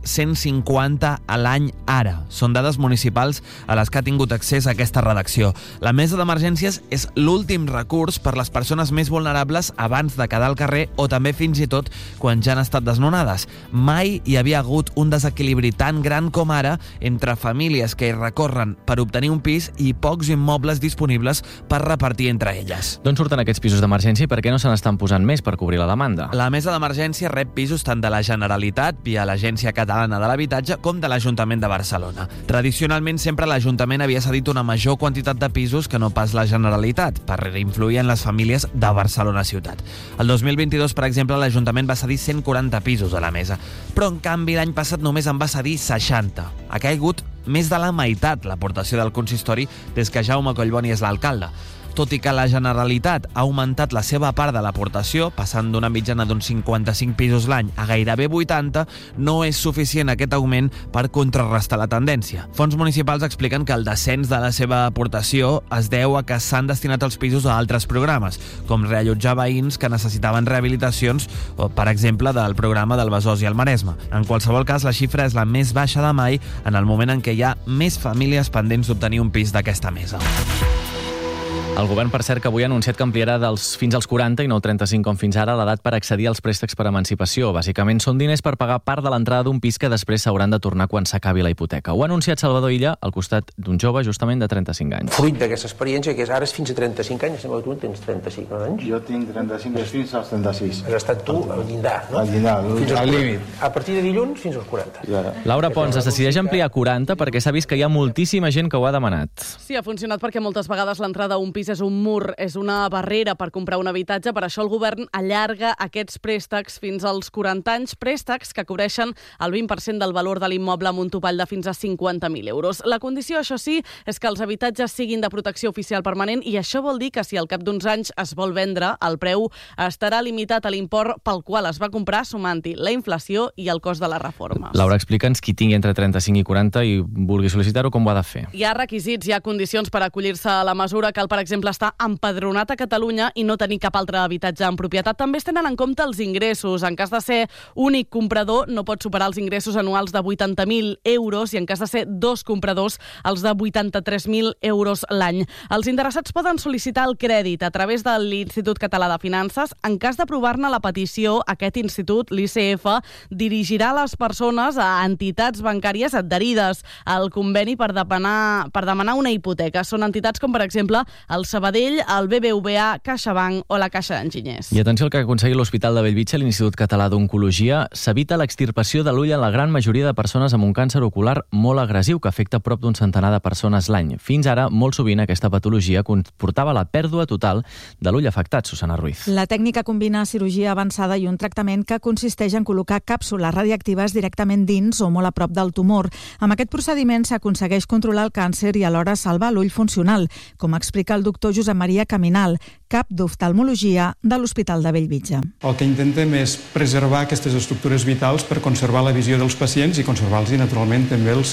[SPEAKER 8] 150 a l'any ara. Són dades municipals a les que ha tingut accés a aquesta redacció. La mesa d'emergències és l'últim recurs per les persones més vulnerables abans de quedar al carrer o també fins i tot quan ja han estat desnonades. Mai hi havia hagut un desequilibri tan gran com ara entre famílies que hi recorren per obtenir un pis i pocs immobles disponibles per repartir entre elles.
[SPEAKER 12] D'on surten aquests pisos d'emergència i per què no se n'estan posant més per cobrir la demanda?
[SPEAKER 8] La mesa d'emergència rep pisos tant de la Generalitat, via l'Agència Catalana de l'Habitatge, com de l'Ajuntament de Barcelona. Tradicionalment, sempre l'Ajuntament havia cedit una major quantitat de pisos que no pas la Generalitat, per influir en les famílies de Barcelona ciutat. El 2022, per exemple, l'Ajuntament va cedir 140 pisos a la mesa, però en canvi l'any passat només en va cedir 60. Ha caigut més de la meitat l'aportació del consistori des que Jaume Collboni és l'alcalde. Tot i que la Generalitat ha augmentat la seva part de l'aportació, passant d'una mitjana d'uns 55 pisos l'any a gairebé 80, no és suficient aquest augment per contrarrestar la tendència. Fons municipals expliquen que el descens de la seva aportació es deu a que s'han destinat els pisos a altres programes, com reallotjar veïns que necessitaven rehabilitacions, o, per exemple, del programa del Besòs i el Maresme. En qualsevol cas, la xifra és la més baixa de mai en el moment en què hi ha més famílies pendents d'obtenir un pis d'aquesta mesa.
[SPEAKER 12] El govern, per cert, que avui ha anunciat que ampliarà fins als 40 i no 35 com fins ara l'edat per accedir als préstecs per emancipació. Bàsicament són diners per pagar part de l'entrada d'un pis que després s'hauran de tornar quan s'acabi la hipoteca. Ho ha anunciat Salvador Illa al costat d'un jove justament de 35 anys.
[SPEAKER 14] Fruit d'aquesta experiència, que és ara és fins a 35 anys, sembla que tu tens 35 anys.
[SPEAKER 17] Jo tinc 35 fins als 36.
[SPEAKER 14] Has estat tu al llindar, no?
[SPEAKER 17] Al llindar, al límit.
[SPEAKER 14] A partir de dilluns fins als 40.
[SPEAKER 12] Laura Pons es decideix ampliar a 40 perquè s'ha vist que hi ha moltíssima gent que ho ha demanat.
[SPEAKER 18] Sí, ha funcionat perquè moltes vegades l'entrada a un pis és un mur, és una barrera per comprar un habitatge. Per això el govern allarga aquests préstecs fins als 40 anys, préstecs que cobreixen el 20% del valor de l'immoble amb un topall de fins a 50.000 euros. La condició, això sí, és que els habitatges siguin de protecció oficial permanent i això vol dir que si al cap d'uns anys es vol vendre, el preu estarà limitat a l'import pel qual es va comprar, sumant-hi la inflació i el cost de les reformes.
[SPEAKER 12] Laura, explica'ns qui tingui entre 35 i 40 i vulgui sol·licitar-ho, com ho ha de fer.
[SPEAKER 18] Hi ha requisits, hi ha condicions per acollir-se a la mesura. Cal, per exemple, estar empadronat a Catalunya i no tenir cap altre habitatge en propietat. També es tenen en compte els ingressos. En cas de ser únic comprador, no pot superar els ingressos anuals de 80.000 euros i en cas de ser dos compradors, els de 83.000 euros l'any. Els interessats poden sol·licitar el crèdit a través de l'Institut Català de Finances. En cas d'aprovar-ne la petició, aquest institut, l'ICF, dirigirà les persones a entitats bancàries adherides al conveni per demanar una hipoteca. Són entitats com, per exemple, el Sabadell, el BBVA, CaixaBank o la Caixa d'Enginyers.
[SPEAKER 12] I atenció al que ha aconseguit l'Hospital de Bellvitge, l'Institut Català d'Oncologia. S'evita l'extirpació de l'ull en la gran majoria de persones amb un càncer ocular molt agressiu que afecta prop d'un centenar de persones l'any. Fins ara, molt sovint, aquesta patologia comportava la pèrdua total de l'ull afectat, Susana Ruiz.
[SPEAKER 19] La tècnica combina cirurgia avançada i un tractament que consisteix en col·locar càpsules radioactives directament dins o molt a prop del tumor. Amb aquest procediment s'aconsegueix controlar el càncer i alhora salvar l'ull funcional, com explica el doctor Josep Maria Caminal, cap d'oftalmologia de l'Hospital de Bellvitge.
[SPEAKER 20] El que intentem és preservar aquestes estructures vitals per conservar la visió dels pacients i conservar-los, naturalment, també el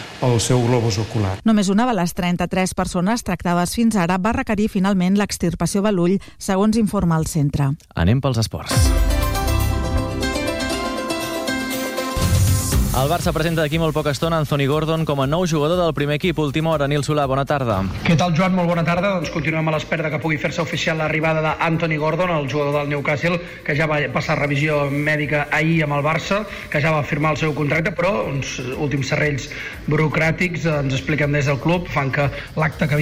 [SPEAKER 20] seu globus ocular.
[SPEAKER 19] Només una de les 33 persones tractades fins ara va requerir finalment l'extirpació de l'ull, segons informa el centre.
[SPEAKER 12] Anem pels esports. El Barça presenta d'aquí molt poca estona Anthony Gordon com a nou jugador del primer equip. Última hora, Nil Solà, bona tarda.
[SPEAKER 21] Què tal, Joan? Molt bona tarda. Doncs continuem a l'espera que pugui fer-se oficial l'arribada d'Anthony Gordon, el jugador del Newcastle, que ja va passar revisió mèdica ahir amb el Barça, que ja va firmar el seu contracte, però uns últims serrells burocràtics ens expliquen des del club, fan que l'acte que